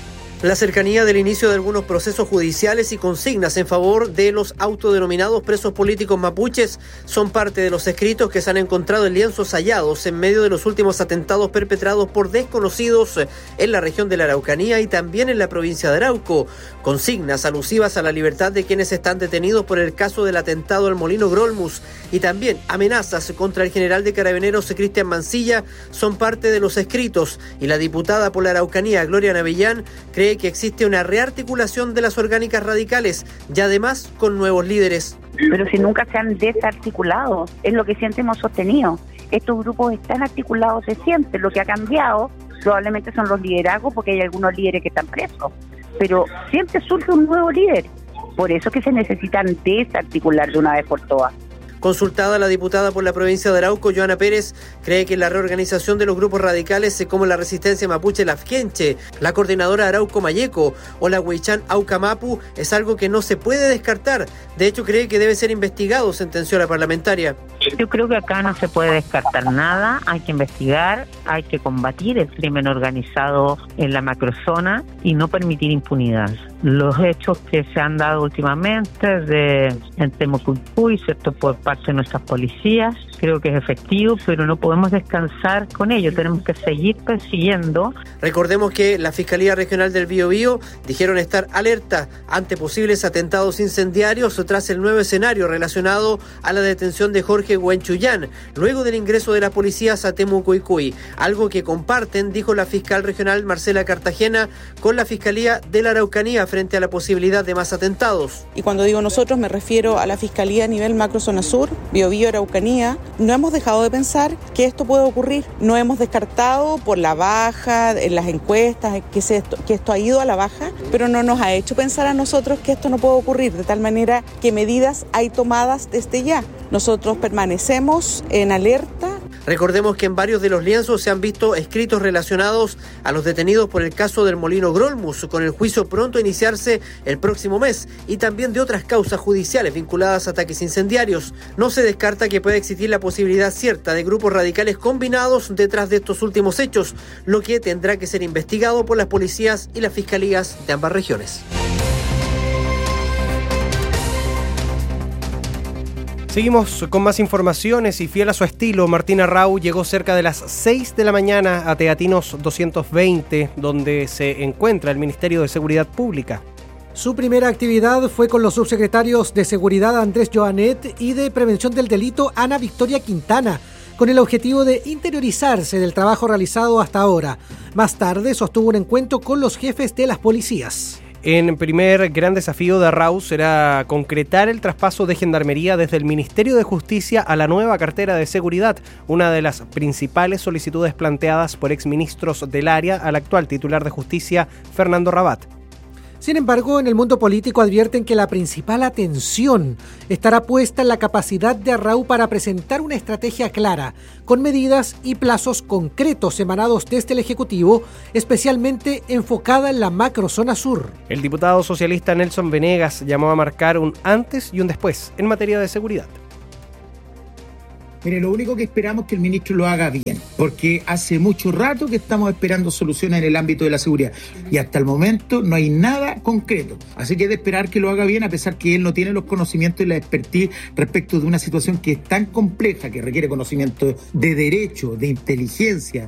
La cercanía del inicio de algunos procesos judiciales y consignas en favor de los autodenominados presos políticos mapuches son parte de los escritos que se han encontrado en lienzos hallados en medio de los últimos atentados perpetrados por desconocidos en la región de la Araucanía y también en la provincia de Arauco. Consignas alusivas a la libertad de quienes están detenidos por el caso del atentado al Molino Grolmus y también amenazas contra el general de Carabineros Cristian Mancilla son parte de los escritos, y la diputada por la Araucanía, Gloria Navellán, cree que existe una rearticulación de las orgánicas radicales y además con nuevos líderes. Pero si nunca se han desarticulado, es lo que siempre hemos sostenido. Estos grupos están articulados de siempre. Lo que ha cambiado probablemente son los liderazgos, porque hay algunos líderes que están presos. Pero siempre surge un nuevo líder. Por eso es que se necesitan desarticular de una vez por todas. Consultada, la diputada por la provincia de Arauco, Joana Pérez, cree que la reorganización de los grupos radicales como la Resistencia Mapuche Lafkenche, la Coordinadora Arauco Malleco o la Huaychán Aucamapu es algo que no se puede descartar. De hecho, cree que debe ser investigado, sentenció la parlamentaria. Yo creo que acá no se puede descartar nada, hay que investigar, hay que combatir el crimen organizado en la macrozona y no permitir impunidad. Los hechos que se han dado últimamente de en Temucuicui, ¿cierto?, por parte de nuestras policías, creo que es efectivo, pero no podemos descansar con ello, tenemos que seguir persiguiendo. Recordemos que la Fiscalía Regional del Biobío dijeron estar alerta ante posibles atentados incendiarios tras el nuevo escenario relacionado a la detención de Jorge Huenchuyán, luego del ingreso de las policías a Temucuicui, algo que comparten, dijo la fiscal regional Marcela Cartagena, con la Fiscalía de la Araucanía frente a la posibilidad de más atentados. Y cuando digo nosotros me refiero a la Fiscalía a nivel macrozona sur, Biobío, Araucanía. No hemos dejado de pensar que esto puede ocurrir, no hemos descartado por la baja en las encuestas que, se, que esto ha ido a la baja, pero no nos ha hecho pensar a nosotros que esto no puede ocurrir, de tal manera que medidas hay tomadas desde ya. Nosotros permanecemos en alerta. Recordemos que en varios de los lienzos se han visto escritos relacionados a los detenidos por el caso del Molino Grolmus, con el juicio pronto a iniciarse el próximo mes, y también de otras causas judiciales vinculadas a ataques incendiarios. No se descarta que pueda existir la posibilidad cierta de grupos radicales combinados detrás de estos últimos hechos, lo que tendrá que ser investigado por las policías y las fiscalías de ambas regiones. Seguimos con más informaciones y fiel a su estilo, Martín Arrau llegó cerca de las seis de la mañana a Teatinos doscientos veinte, donde se encuentra el Ministerio de Seguridad Pública. Su primera actividad fue con los subsecretarios de Seguridad Andrés Joanet y de Prevención del Delito Ana Victoria Quintana, con el objetivo de interiorizarse del trabajo realizado hasta ahora. Más tarde sostuvo un encuentro con los jefes de las policías. En primer gran desafío de Arrau será concretar el traspaso de Gendarmería desde el Ministerio de Justicia a la nueva cartera de Seguridad, una de las principales solicitudes planteadas por exministros del área al actual titular de Justicia, Fernando Rabat. Sin embargo, en el mundo político advierten que la principal atención estará puesta en la capacidad de Arrau para presentar una estrategia clara, con medidas y plazos concretos emanados desde el Ejecutivo, especialmente enfocada en la macrozona sur. El diputado socialista Nelson Venegas llamó a marcar un antes y un después en materia de seguridad. Mire, lo único que esperamos es que el ministro lo haga bien, porque hace mucho rato que estamos esperando soluciones en el ámbito de la seguridad y hasta el momento no hay nada concreto. Así que es de esperar que lo haga bien, a pesar que él no tiene los conocimientos y la expertise respecto de una situación que es tan compleja, que requiere conocimiento de derecho, de inteligencia.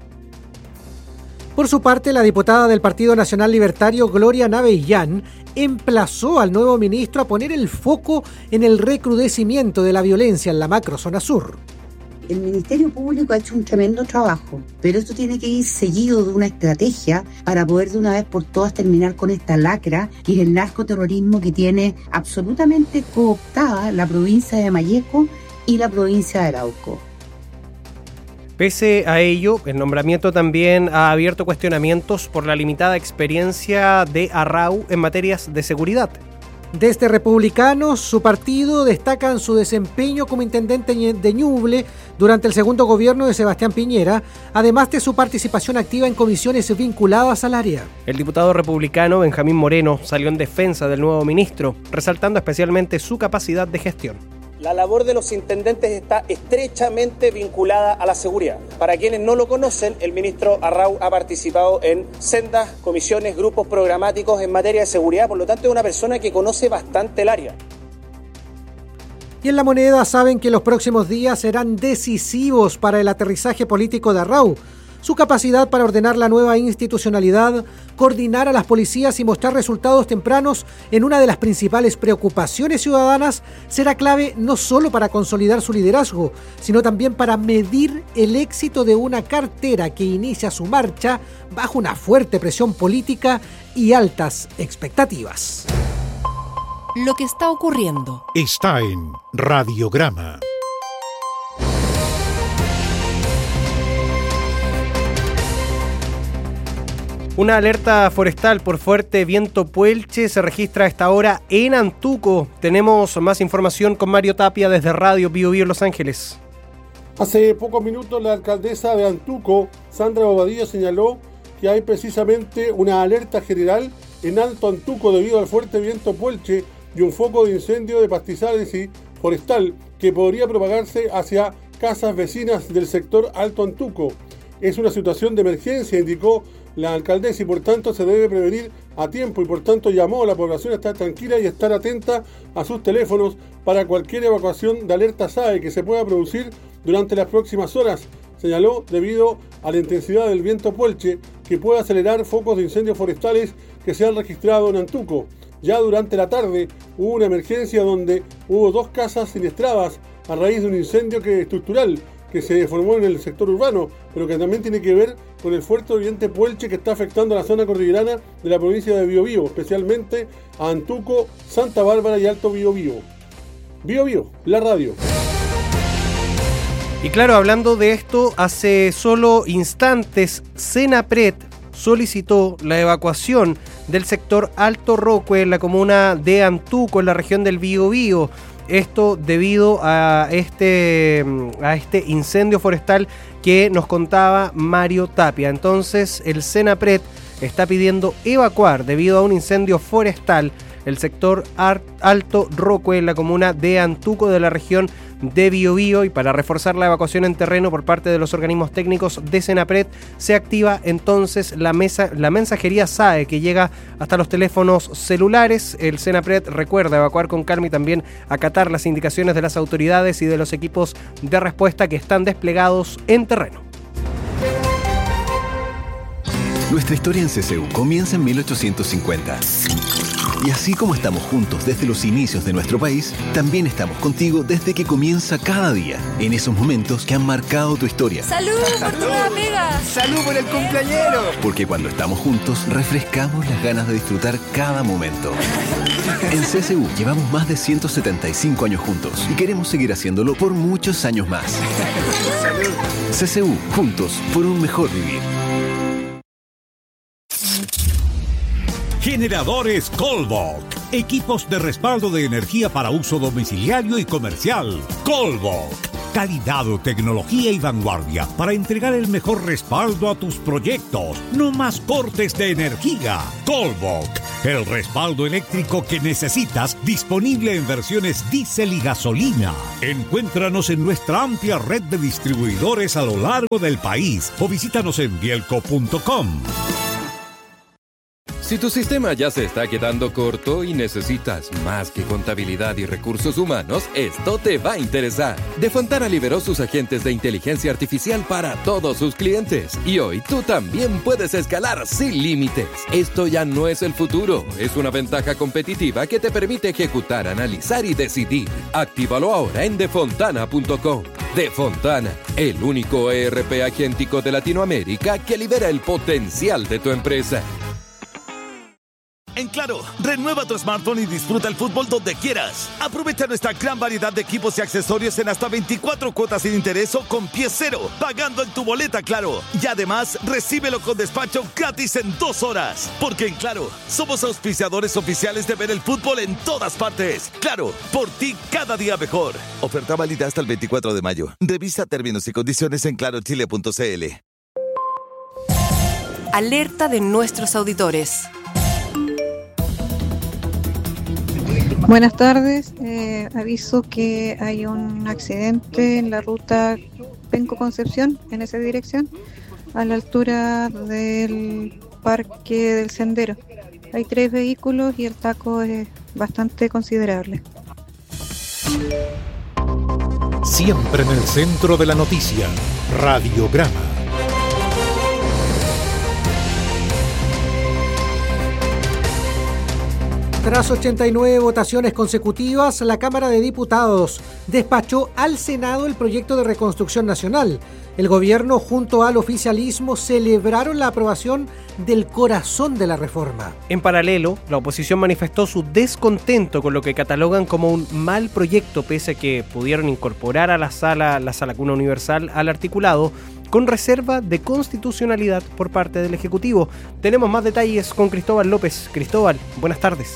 Por su parte, la diputada del Partido Nacional Libertario, Gloria Navellán, emplazó al nuevo ministro a poner el foco en el recrudecimiento de la violencia en la macrozona sur. El Ministerio Público ha hecho un tremendo trabajo, pero esto tiene que ir seguido de una estrategia para poder de una vez por todas terminar con esta lacra, que es el narcoterrorismo que tiene absolutamente cooptada la provincia de Malleco y la provincia de Arauco. Pese a ello, el nombramiento también ha abierto cuestionamientos por la limitada experiencia de Arrau en materias de seguridad. Desde Republicanos, su partido destacan su desempeño como intendente de Ñuble durante el segundo gobierno de Sebastián Piñera, además de su participación activa en comisiones vinculadas al área. El diputado republicano Benjamín Moreno salió en defensa del nuevo ministro, resaltando especialmente su capacidad de gestión. La labor de los intendentes está estrechamente vinculada a la seguridad. Para quienes no lo conocen, el ministro Arrau ha participado en sendas, comisiones, grupos programáticos en materia de seguridad, por lo tanto es una persona que conoce bastante el área. Y en La Moneda saben que los próximos días serán decisivos para el aterrizaje político de Arrau. Su capacidad para ordenar la nueva institucionalidad, coordinar a las policías y mostrar resultados tempranos en una de las principales preocupaciones ciudadanas será clave no solo para consolidar su liderazgo, sino también para medir el éxito de una cartera que inicia su marcha bajo una fuerte presión política y altas expectativas. Lo que está ocurriendo está en Radiograma. Una alerta forestal por fuerte viento puelche se registra a esta hora en Antuco. Tenemos más información con Mario Tapia desde Radio Bio Bio Los Ángeles. Hace pocos minutos la alcaldesa de Antuco, Sandra Bobadilla, señaló que hay precisamente una alerta general en Alto Antuco debido al fuerte viento puelche y un foco de incendio de pastizales y forestal que podría propagarse hacia casas vecinas del sector Alto Antuco. Es una situación de emergencia, indicó la alcaldesa, y por tanto se debe prevenir a tiempo, y por tanto llamó a la población a estar tranquila y estar atenta a sus teléfonos para cualquier evacuación de alerta S A E que se pueda producir durante las próximas horas, señaló, debido a la intensidad del viento puelche que puede acelerar focos de incendios forestales que se han registrado en Antuco. Ya durante la tarde hubo una emergencia donde hubo dos casas siniestradas a raíz de un incendio que estructural que se formó en el sector urbano, pero que también tiene que ver con el fuerte viento puelche que está afectando a la zona cordillerana de la provincia de Biobío, especialmente a Antuco, Santa Bárbara y Alto Biobío. Biobío, la radio. Y claro, hablando de esto, hace solo instantes Senapred solicitó la evacuación del sector Alto Roque en la comuna de Antuco, en la región del Biobío. Esto debido a este, a este incendio forestal que nos contaba Mario Tapia. Entonces el Senapred está pidiendo evacuar debido a un incendio forestal el sector Alto Roque en la comuna de Antuco de la región de Biobío, y para reforzar la evacuación en terreno por parte de los organismos técnicos de Senapred se activa entonces la, mesa, la mensajería S A E que llega hasta los teléfonos celulares. El Senapred recuerda evacuar con calma y también acatar las indicaciones de las autoridades y de los equipos de respuesta que están desplegados en terreno. Nuestra historia en C C U comienza en mil ochocientos cincuenta. Y así como estamos juntos desde los inicios de nuestro país, también estamos contigo desde que comienza cada día, en esos momentos que han marcado tu historia. ¡Salud por tu nueva pega! ¡Salud por el cumpleañero! Porque cuando estamos juntos, refrescamos las ganas de disfrutar cada momento. En C C U llevamos más de ciento setenta y cinco años juntos y queremos seguir haciéndolo por muchos años más. ¡Salud! C C U, juntos por un mejor vivir. Generadores Colbok. Equipos de respaldo de energía para uso domiciliario y comercial. Colbok. Calidad, tecnología y vanguardia para entregar el mejor respaldo a tus proyectos. No más cortes de energía. Colbok. el respaldo eléctrico que necesitas, disponible en versiones diésel y gasolina. Encuéntranos en nuestra amplia red de distribuidores a lo largo del país o visítanos en bielco punto com. Si tu sistema ya se está quedando corto y necesitas más que contabilidad y recursos humanos, esto te va a interesar. Defontana liberó sus agentes de inteligencia artificial para todos sus clientes. Y hoy tú también puedes escalar sin límites. Esto ya no es el futuro, es una ventaja competitiva que te permite ejecutar, analizar y decidir. Actívalo ahora en defontana punto com. Defontana, el único E R P agéntico de Latinoamérica que libera el potencial de tu empresa. En Claro, renueva tu smartphone y disfruta el fútbol donde quieras. Aprovecha nuestra gran variedad de equipos y accesorios en hasta veinticuatro cuotas sin interés o con pie cero, pagando en tu boleta Claro. Y además, recíbelo con despacho gratis en dos horas. Porque en Claro, somos auspiciadores oficiales de ver el fútbol en todas partes. Claro, por ti cada día mejor. Oferta válida hasta el veinticuatro de mayo. Revisa términos y condiciones en claro chile punto c l. Alerta de nuestros auditores. Buenas tardes, eh, aviso que hay un accidente en la ruta Penco-Concepción, en esa dirección, a la altura del Parque del Sendero. Hay tres vehículos y el taco es bastante considerable. Siempre en el centro de la noticia, Radiograma. Tras ochenta y nueve votaciones consecutivas, la Cámara de Diputados despachó al Senado el proyecto de reconstrucción nacional. El gobierno junto al oficialismo celebraron la aprobación del corazón de la reforma. En paralelo, la oposición manifestó su descontento con lo que catalogan como un mal proyecto, pese a que pudieron incorporar a la sala, la sala cuna universal al articulado, con reserva de constitucionalidad por parte del Ejecutivo. Tenemos más detalles con Cristóbal López. Cristóbal, buenas tardes.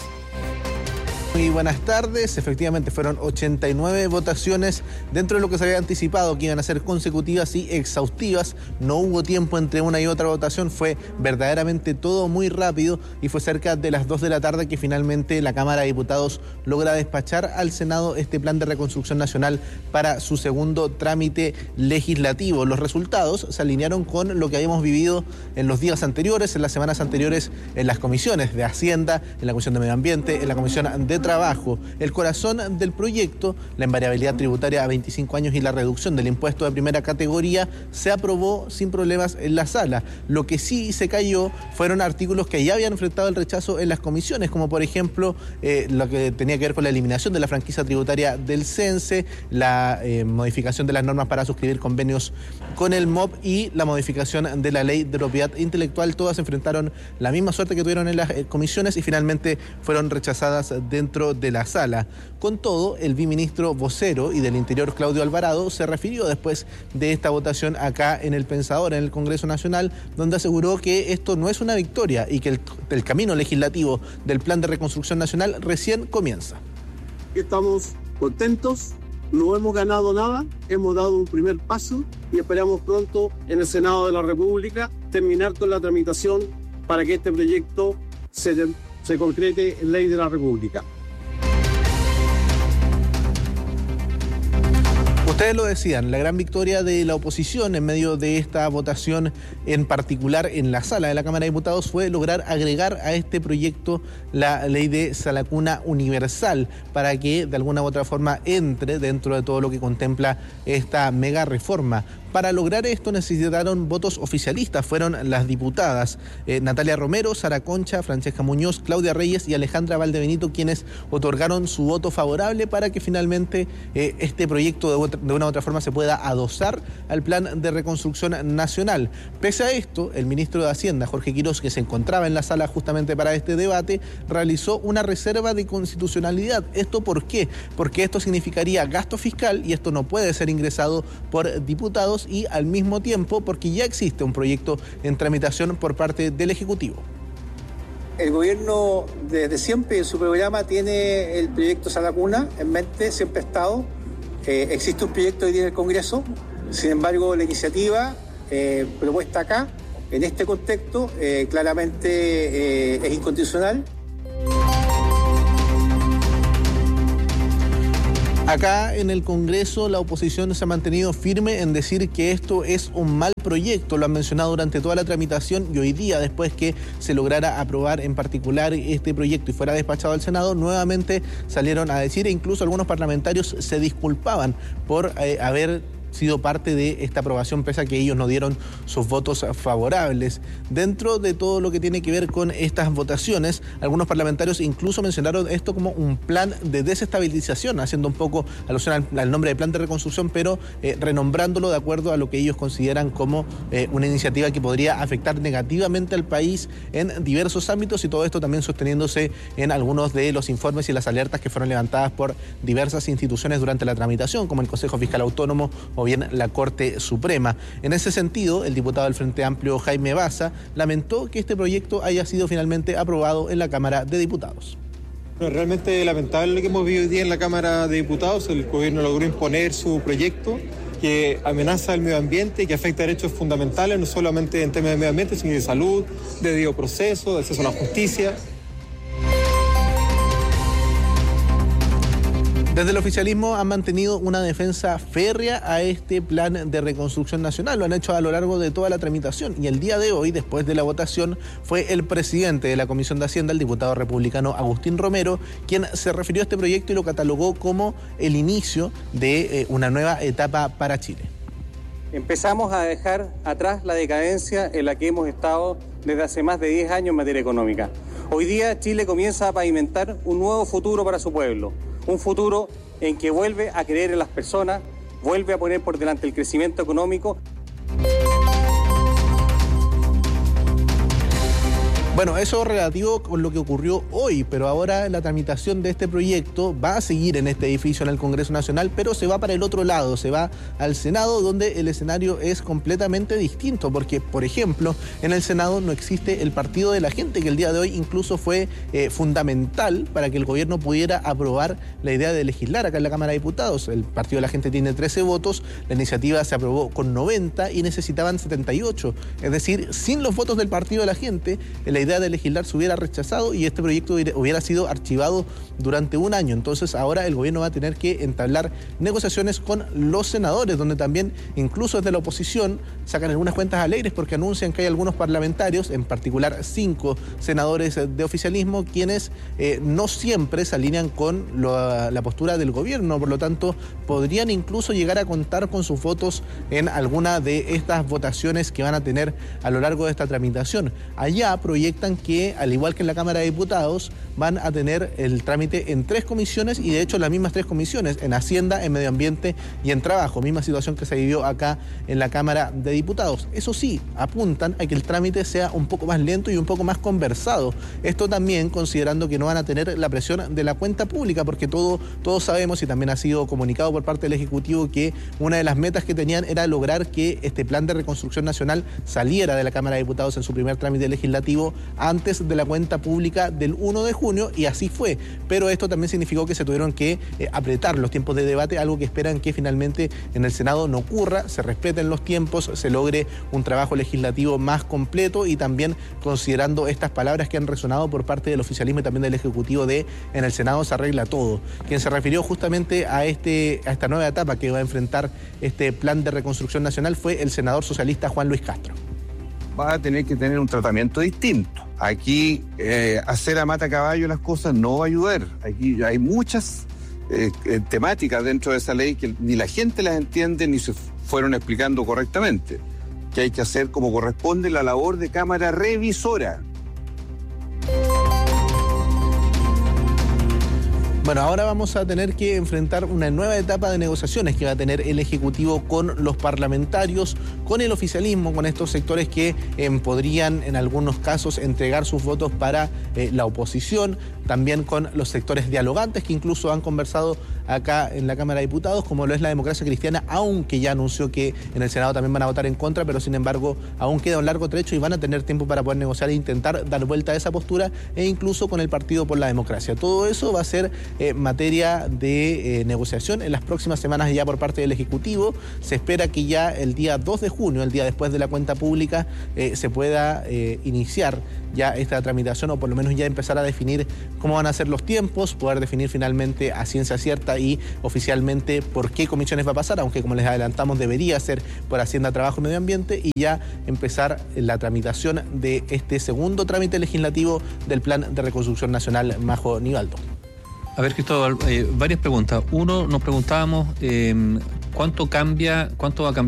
Muy buenas tardes, efectivamente fueron ochenta y nueve votaciones dentro de lo que se había anticipado que iban a ser consecutivas y exhaustivas. No hubo tiempo entre una y otra votación, fue verdaderamente todo muy rápido y fue cerca de las dos de la tarde que finalmente la Cámara de Diputados logra despachar al Senado este plan de reconstrucción nacional para su segundo trámite legislativo. Los resultados se alinearon con lo que habíamos vivido en los días anteriores, en las semanas anteriores, en las comisiones de Hacienda, en la Comisión de Medio Ambiente, en la Comisión de Trabajo. El corazón del proyecto, la invariabilidad tributaria a veinticinco años y la reducción del impuesto de primera categoría, se aprobó sin problemas en la sala. Lo que sí se cayó fueron artículos que ya habían enfrentado el rechazo en las comisiones, como por ejemplo eh, lo que tenía que ver con la eliminación de la franquicia tributaria del CENSE, la eh, modificación de las normas para suscribir convenios con el M O P y la modificación de la ley de propiedad intelectual. Todas enfrentaron la misma suerte que tuvieron en las eh, comisiones y finalmente fueron rechazadas dentro de la sala. Con todo, el viceministro vocero y del Interior, Claudio Alvarado, se refirió después de esta votación acá en El Pensador, en el Congreso Nacional, donde aseguró que esto no es una victoria y que el, el camino legislativo del Plan de Reconstrucción Nacional recién comienza. Estamos contentos, no hemos ganado nada, hemos dado un primer paso y esperamos pronto en el Senado de la República terminar con la tramitación para que este proyecto se, se concrete en ley de la República. Ustedes lo decían, la gran victoria de la oposición en medio de esta votación, en particular en la sala de la Cámara de Diputados, fue lograr agregar a este proyecto la ley de sala cuna universal para que de alguna u otra forma entre dentro de todo lo que contempla esta mega reforma. Para lograr esto necesitaron votos oficialistas, fueron las diputadas eh, Natalia Romero, Sara Concha, Francesca Muñoz, Claudia Reyes y Alejandra Valdebenito, quienes otorgaron su voto favorable para que finalmente eh, este proyecto de, otra, de una u otra forma se pueda adosar al plan de reconstrucción nacional. Pese a esto, el ministro de Hacienda, Jorge Quirós, que se encontraba en la sala justamente para este debate, realizó una reserva de constitucionalidad. ¿Esto por qué? Porque esto significaría gasto fiscal y esto no puede ser ingresado por diputados, y al mismo tiempo porque ya existe un proyecto en tramitación por parte del Ejecutivo. El gobierno desde siempre en su programa tiene el proyecto Sala Cuna en mente, siempre ha estado. Eh, existe un proyecto hoy día en el Congreso, sin embargo la iniciativa eh, propuesta acá, en este contexto, eh, claramente eh, es inconstitucional Acá en el Congreso la oposición se ha mantenido firme en decir que esto es un mal proyecto, lo han mencionado durante toda la tramitación y hoy día, después que se lograra aprobar en particular este proyecto y fuera despachado al Senado, nuevamente salieron a decir, e incluso algunos parlamentarios se disculpaban por eh, haber sido parte de esta aprobación, pese a que ellos no dieron sus votos favorables. Dentro de todo lo que tiene que ver con estas votaciones, algunos parlamentarios incluso mencionaron esto como un plan de desestabilización, haciendo un poco alusión al, al nombre de plan de reconstrucción, pero eh, renombrándolo de acuerdo a lo que ellos consideran como eh, una iniciativa que podría afectar negativamente al país en diversos ámbitos, y todo esto también sosteniéndose en algunos de los informes y las alertas que fueron levantadas por diversas instituciones durante la tramitación, como el Consejo Fiscal Autónomo o bien la Corte Suprema. En ese sentido, el diputado del Frente Amplio, Jaime Baza, lamentó que este proyecto haya sido finalmente aprobado en la Cámara de Diputados. Bueno, realmente lamentable lo que hemos vivido hoy día en la Cámara de Diputados. El gobierno logró imponer su proyecto que amenaza al medio ambiente y que afecta derechos fundamentales, no solamente en temas de medio ambiente, sino de salud, de debido proceso, de acceso a la justicia. Desde el oficialismo han mantenido una defensa férrea a este plan de reconstrucción nacional. Lo han hecho a lo largo de toda la tramitación. Y el día de hoy, después de la votación, fue el presidente de la Comisión de Hacienda, el diputado republicano Agustín Romero, quien se refirió a este proyecto y lo catalogó como el inicio de eh, una nueva etapa para Chile. Empezamos a dejar atrás la decadencia en la que hemos estado desde hace más de diez años en materia económica. Hoy día Chile comienza a pavimentar un nuevo futuro para su pueblo. Un futuro en que vuelve a creer en las personas, vuelve a poner por delante el crecimiento económico. Bueno, eso es relativo con lo que ocurrió hoy, pero ahora la tramitación de este proyecto va a seguir en este edificio en el Congreso Nacional, pero se va para el otro lado, se va al Senado, donde el escenario es completamente distinto, porque, por ejemplo, en el Senado no existe el Partido de la Gente, que el día de hoy incluso fue eh, fundamental para que el gobierno pudiera aprobar la idea de legislar acá en la Cámara de Diputados. El Partido de la Gente tiene trece votos, la iniciativa se aprobó con noventa y necesitaban setenta y ocho, es decir, sin los votos del Partido de la Gente, la idea de legislar se hubiera rechazado y este proyecto hubiera sido archivado durante un año. Entonces ahora el gobierno va a tener que entablar negociaciones con los senadores, donde también incluso desde la oposición sacan algunas cuentas alegres porque anuncian que hay algunos parlamentarios, en particular cinco senadores de oficialismo, quienes eh, no siempre se alinean con lo, la postura del gobierno, por lo tanto podrían incluso llegar a contar con sus votos en alguna de estas votaciones que van a tener a lo largo de esta tramitación. Allá proyectan que, al igual que en la Cámara de Diputados, van a tener el trámite en tres comisiones y de hecho las mismas tres comisiones, en Hacienda, en Medio Ambiente y en Trabajo, misma situación que se vivió acá en la Cámara de Diputados. Eso sí, apuntan a que el trámite sea un poco más lento y un poco más conversado. Esto también considerando que no van a tener la presión de la cuenta pública, porque todo, todos sabemos, y también ha sido comunicado por parte del Ejecutivo, que una de las metas que tenían era lograr que este plan de reconstrucción nacional saliera de la Cámara de Diputados en su primer trámite legislativo antes de la cuenta pública del uno de junio, y así fue. Pero esto también significó que se tuvieron que eh, apretar los tiempos de debate, algo que esperan que finalmente en el Senado no ocurra, se respeten los tiempos, se logre un trabajo legislativo más completo, y también considerando estas palabras que han resonado por parte del oficialismo y también del Ejecutivo de en el Senado se arregla todo. Quien se refirió justamente a, este, a esta nueva etapa que va a enfrentar este plan de reconstrucción nacional fue el senador socialista Juan Luis Castro. Va a tener que tener un tratamiento distinto. Aquí eh, hacer a mata caballo las cosas no va a ayudar. Aquí hay muchas eh, eh, temáticas dentro de esa ley que ni la gente las entiende ni se fueron explicando correctamente. Que hay que hacer como corresponde la labor de Cámara Revisora. Bueno, ahora vamos a tener que enfrentar una nueva etapa de negociaciones que va a tener el Ejecutivo con los parlamentarios, con el oficialismo, con estos sectores que eh, podrían en algunos casos entregar sus votos para eh, la oposición, también con los sectores dialogantes que incluso han conversado acá en la Cámara de Diputados, como lo es la Democracia Cristiana, aunque ya anunció que en el Senado también van a votar en contra, pero sin embargo aún queda un largo trecho y van a tener tiempo para poder negociar e intentar dar vuelta a esa postura, e incluso con el Partido por la Democracia. Todo eso va a ser eh, materia de eh, negociación en las próximas semanas ya por parte del Ejecutivo. Se espera que ya el día dos de junio, el día después de la cuenta pública, eh, se pueda eh, iniciar ya esta tramitación, o por lo menos ya empezar a definir cómo van a ser los tiempos, poder definir finalmente a ciencia cierta y oficialmente por qué comisiones va a pasar, aunque como les adelantamos debería ser por Hacienda, Trabajo y Medio Ambiente, y ya empezar la tramitación de este segundo trámite legislativo del Plan de Reconstrucción Nacional. Majo Nivaldo. A ver, Cristóbal, eh, varias preguntas. Uno, nos preguntábamos eh, cuánto cambia, cuánto va a cambiar